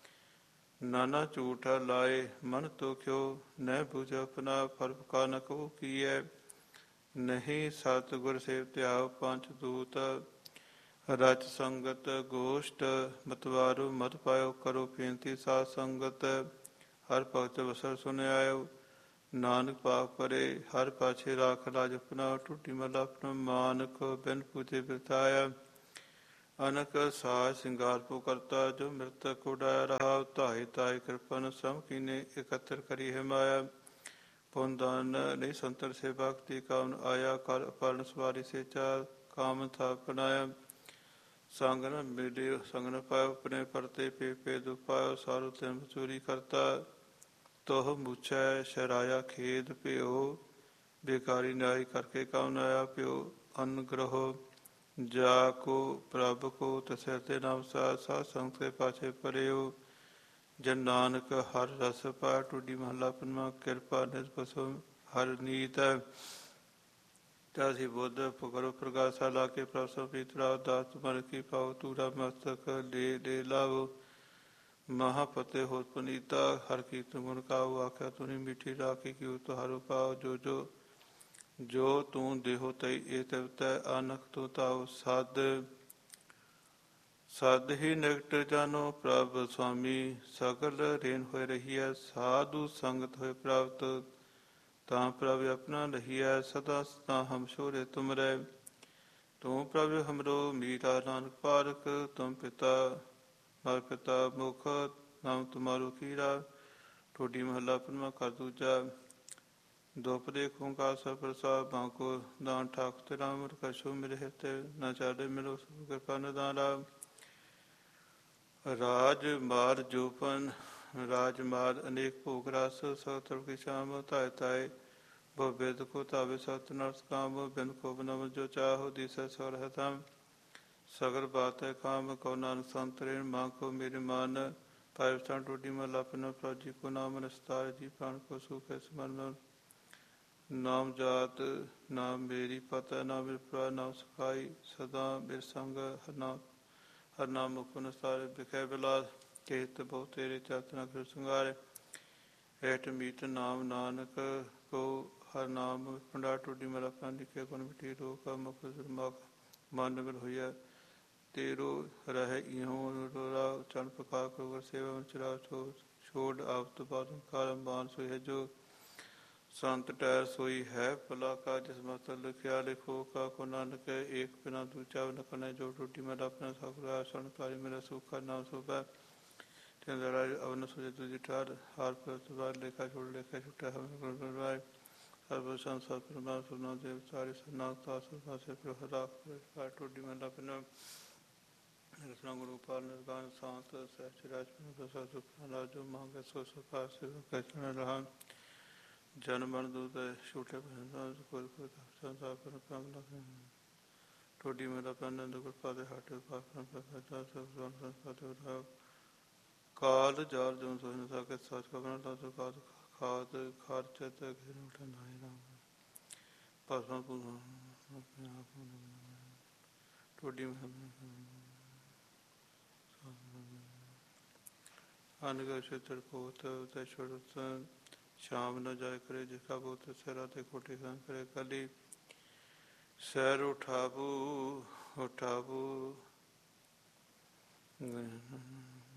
ਨਾਨਾ ਝੂਠ ਲਾਏ ਮਨ ਤੋਖਿਓ। ਨਹਿ ਬੁਝ ਆਪਣਾ ਫਲ ਕਾ ਨ ਕਹੂ ਕੀਐ। ਨਹੀਂ ਸਤਿਗੁਰ ਸੇਵ ਧਿਆਉ ਪੰਚ ਦੂਤ। ਰਚ ਸੰਗਤ ਗੋਸ਼ਟ ਮਤਵਾਰੋ ਮਤ ਪਾਇਓ ਕਰੋ ਬੇਨਤੀ ਸਾਧ ਸੰਗਤ ਹਰ ਭਗਤ ਵਸਰ ਸੁਨਿਆਇਓ ਨਾਨਕ ਪਾਪ ਪਰੇ ਹਰ ਪਾਛੇ ਰਾਖ ਲਾਜ ਆਪਣਾ ਟੁੱਟੀ ਮਲਾ ਆਪਣਾ ਮਾਨਕ ਬਿਨ ਪੂਜੇ ਬਿਰਤਾਇਆ ਅਨਕ ਸਾਜ ਸਿੰਗਾਰ ਪੋ ਕਰਤਾ ਜੋ ਮ੍ਰਿਤਕ ਉਡਾਇਆ ਰਹਾ ਧਾਇ ਤਾਇ ਕਿਰਪਨ ਸਮ ਕੀਨੇ ਇਕੱਤਰ ਕਰੀ ਹੈ ਮਾਇਆ ਪੁੰਨ ਦਾਨ ਨਹੀਂ ਸੰਤਰ ਸੇ ਭਗਤੀ ਕਾਮਨ ਆਇਆ ਕਰ ਅਪਰਨ ਸਵਾਰੀ ਸੇ ਚਾ ਕਾਮ ਥਾ ਪਨਾਇਆ ਸੰਗ ਨ ਮਿਲਿਓ ਸੰਗ ਨ ਪਾਇਓ ਆਪਣੇ ਪਰਤੇ ਪੇ ਦੁਖ ਪਾਇਓ ਸਾਰੂ ਤਿਨ ਚੋਰੀ ਕਰਤਾ ਤੋਹ ਮੁਛੈ ਸ਼ਰਾਇਆ ਖੇਦ ਭਿਓ ਬੇਕਾਰੀ ਨਿਆਈ ਕਰਕੇ ਕਾਮ ਨਾਇਆ ਭਿਓ ਅਨਗ੍ਰਹੋ ਜਾ ਕੋ ਪ੍ਰਭ ਕੋ ਤਸੈ ਤੇ ਨਾਮ ਸਾਧ ਸੰਗਤ ਕੇ ਪਾਛੇ ਪਰਿਓ ਜਨ ਨਾਨਕ ਹਰ ਰਸ ਪਾ ਟੁੱਡੀ ਮਹਲਾ ਪੰਜਵਾਂ ਕਿਰਪਾ ਨਿਤ ਪਸੋ ਹਰ ਨੀਤ ਤਾਸੀ ਬੁੱਧ ਪੁਕਰੋ ਪ੍ਰਗਾਸਾ ਲਾ ਕੇ ਪ੍ਰਸੋ ਪੀਤਰਾ ਦਾਸ ਮਨ ਕੀ ਪਾਉ ਤੂਰਾ ਮਸਤਕ ਦੇ ਲਾਵੋ ਮਹਾਪਤੇ ਹੋਤ ਪੁਨੀਤਾ ਹਰ ਕੀਰਤਨ ਗੁਣ ਕਾਉ ਆਖਿਆ ਤੁਨੀ ਮਿੱਠੀ ਰਾਖੀ ਕਿਉ ਤੁਹਾਰੋ ਪਾਉ ਜੋ ਤੂੰ ਦੇਹੋ ਤਈ ਇਹ ਤੈ ਆਨਕ ਤੋ ਤਾਉ ਸਦ ਹੀ ਨਿਕਟ ਜਾਨੋ ਪ੍ਰਭ ਸੁਆਮੀ ਸਗਲ ਰੇਨ ਹੋਏ ਰਹੀਐ ਸਾਧੂ ਸੰਗਤ ਹੋਏ ਪ੍ਰਾਪਤ ਤਾਂ ਪ੍ਰਭ ਆਪਣਾ ਰਹੀਐ ਸਦਾ ਸਦਾ ਹਮ ਸ਼ੋਰੇ ਤੁਮਰੈ ਤੂੰ ਪ੍ਰਭ ਹਮਰੋ ਮੀਰਾ ਨਾਨਕ ਪਾਰਕ ਤੁਮ ਪਿਤਾ ਹਰ ਪਿਤਾ ਮੁਖ ਨਾਮ ਤੁਮਾਰੋ ਕੀਰਾ ਠੋਡੀ ਮਹੱਲਾ ਪੰਜਵਾਂ ਕਰ ਦੂਜਾ ਦੋਪਦੇ ਖੂੰਕਾਰ ਸਭ ਪ੍ਰਸਾਦ ਬਾਂਕੋ ਦਾਨ ਠਾਕ ਤੇ ਰਾਮ ਕਛੋ ਮੇਰੇ ਹਿਤੇ ਨਾ ਚਾਲੇ ਮਿਲੋ ਕਿਰਪਾ ਨਿਦਾਨ ਰਾਮ ਰਾਜ ਮਾਰ ਜੋਪਨ ਰਾਜ ਮਾਰ ਅਨੇਕ ਭੋਗ ਰਸ ਸਤਰ ਕੀ ਸ਼ਾਮ ਧਾਇ ਤਾਇ ਬਹੁ ਬੇਦ ਕੋ ਤਾਵੇ ਸਤ ਨਰਸ ਕਾਮ ਬਿਨ ਕੋ ਬਨਮ ਜੋ ਚਾਹੋ ਦਿਸੈ ਸਰ ਹਤਮ ਸਗਰ ਬਾਤ ਹੈ ਕਾਮ ਕੋ ਨਾਨਕ ਸੰਤਰੇਣ ਮਾਂ ਕੋ ਮੇਰੇ ਮਨ ਪਾਇਵਸਥਾਨ ਟੋਡੀ ਮਹਲਾ ਪੰਜਵਾਂ ਪ੍ਰਭੂ ਕੋ ਨਾਮ ਨਸਤਾਰ ਜੀ ਪ੍ਰਾਣ ਕੋ ਸੁਖ ਹੈ ਸਮਰਨ ਨਾਮ ਜਾਤ ਨਾਮ ਮੇਰੀ ਪਤਾ ਨਾਮ ਮੇਰੇ ਭਰਾ ਨਾਮ ਸਖਾਈ ਸਦਾ ਮੇਰੇ ਸੰਗ ਹਰ ਨਾਮ ਮੁਖ ਨਸਤਾਰੇ ਬਿਖੈ ਬਿਲਾਸ ਕੇਤ ਬਹੁ ਤੇਰੇ ਚਾਤਨਾ ਫਿਰ ਸੰਗਾਰੇ ਹੇਠ ਮੀਤ ਨਾਮ ਨਾਨਕ ਕੋ ਹਰ ਨਾਮ ਪੰਡਾ ਟੋਡੀ ਮਹਲਾ ਪੰਜ ਲਿਖੇ ਗੁਣ ਮਿਟੀ ਰੋਕ ਮੁਖ ਮਖ ਮਨ ਨਗਰ ਹੋਈਆ ਤੇਰੋ ਰਹਿ ਇਉ ਰੋਰਾ ਚਰਨ ਪ੍ਰਕਾਰ ਕਰੋ ਸੇਵਾ ਚਰਾ ਛੋੜ ਆਵਤ ਬਾਦਨ ਕਾਲਮ ਬਾਨ ਸੋਈ ਹੈ ਜੋ ਸੰਤ ਟਹਿਰ ਸੋਈ ਹੈ ਭਲਾ ਕਾ ਜਿਸ ਮਤ ਲਿਖਿਆ ਲਿਖੋ ਕਾ ਕੋ ਨਾਨਕ ਏਕ ਬਿਨਾ ਦੂਜਾ ਨ ਕਨੇ ਜੋ ਟੁੱਟੀ ਮੇਰਾ ਆਪਣਾ ਸਖਰਾ ਸਣ ਤਾਰੀ ਮੇਰਾ ਸੁਖਾ ਨਾਮ ਸੋਭੈ ਤੇਰਾ ਅਵਨ ਸੁਜੇ ਤੁਜੀ ਠਾਰ ਹਾਰ ਪ੍ਰਤਵਾਰ ਲੇਖਾ ਛੋੜ ਲੇਖਾ ਛੁਟਾ ਹਮ ਗੁਰਵਾਇ ਸਰਬ ਸੰਸਾਰ ਪਰਮਾ ਸੁਨਾ ਦੇਵ ਚਾਰੇ ਸਨਾ ਤਾਸ ਪਾਸੇ ਪ੍ਰਭ ਰਾਖ ਪਰ ਟੁੱਡੀ ਮੇਰਾ ਆਪਣਾ ਰਸਨਾ ਗੁਰੂ ਪਾਲ ਨਿਰਗਾਨ ਸਾਤ ਸਹਿਜ ਰਾਜ ਪ੍ਰਸਾਦ ਸੁਖਾਲਾ ਜੋ ਮੰਗੇ ਸੋ ਸੁਖਾ ਸੇਵਾ ਕੈਸਨ ਰਹਾ ਜਨ ਮਨ ਦੂਤ ਛੂਟੇ ਬੰਦਾ ਕੋਈ ਸੰਸਾਰ ਪਰ ਪ੍ਰਮ ਲਗੇ ਟੋਡੀ ਮੇਰਾ ਪ੍ਰਨੰਦ ਗੁਰਪਾ ਦੇ ਹਟ ਪਾਪਨ ਪ੍ਰਸਾਦ ਸਭ ਸੰਸਾਰ ਉਠਾਓ ਕਾਲ ਜਾਲ ਜੋ ਸੋਨ ਸਕੇ ਸਚ ਕਬਨ ਤਾ ਸੁਖਾਤ ਖਾਦ ਖਰਚ ਤੇ ਘਿਰ ਉਠਨਾਏ ਰਾਮ ਪਸਮਾ ਪੁਨ ਆਪਣੇ ਆਪ ਨੂੰ ਟੋਡੀ ਅਨਗ ਛੇਤਰ ਪੋਤ ਤੇ ਛੋੜਤ ਸ਼ਾਮ ਨ ਜਾਇ ਕਰੇ ਜਿਸਕਾ ਬੋਤ ਸਰਾ ਤੇ ਕੋਟੇ ਖਾਂ ਕਰੇ ਕਲੀ ਸੈਰ ਉਠਾਬੂ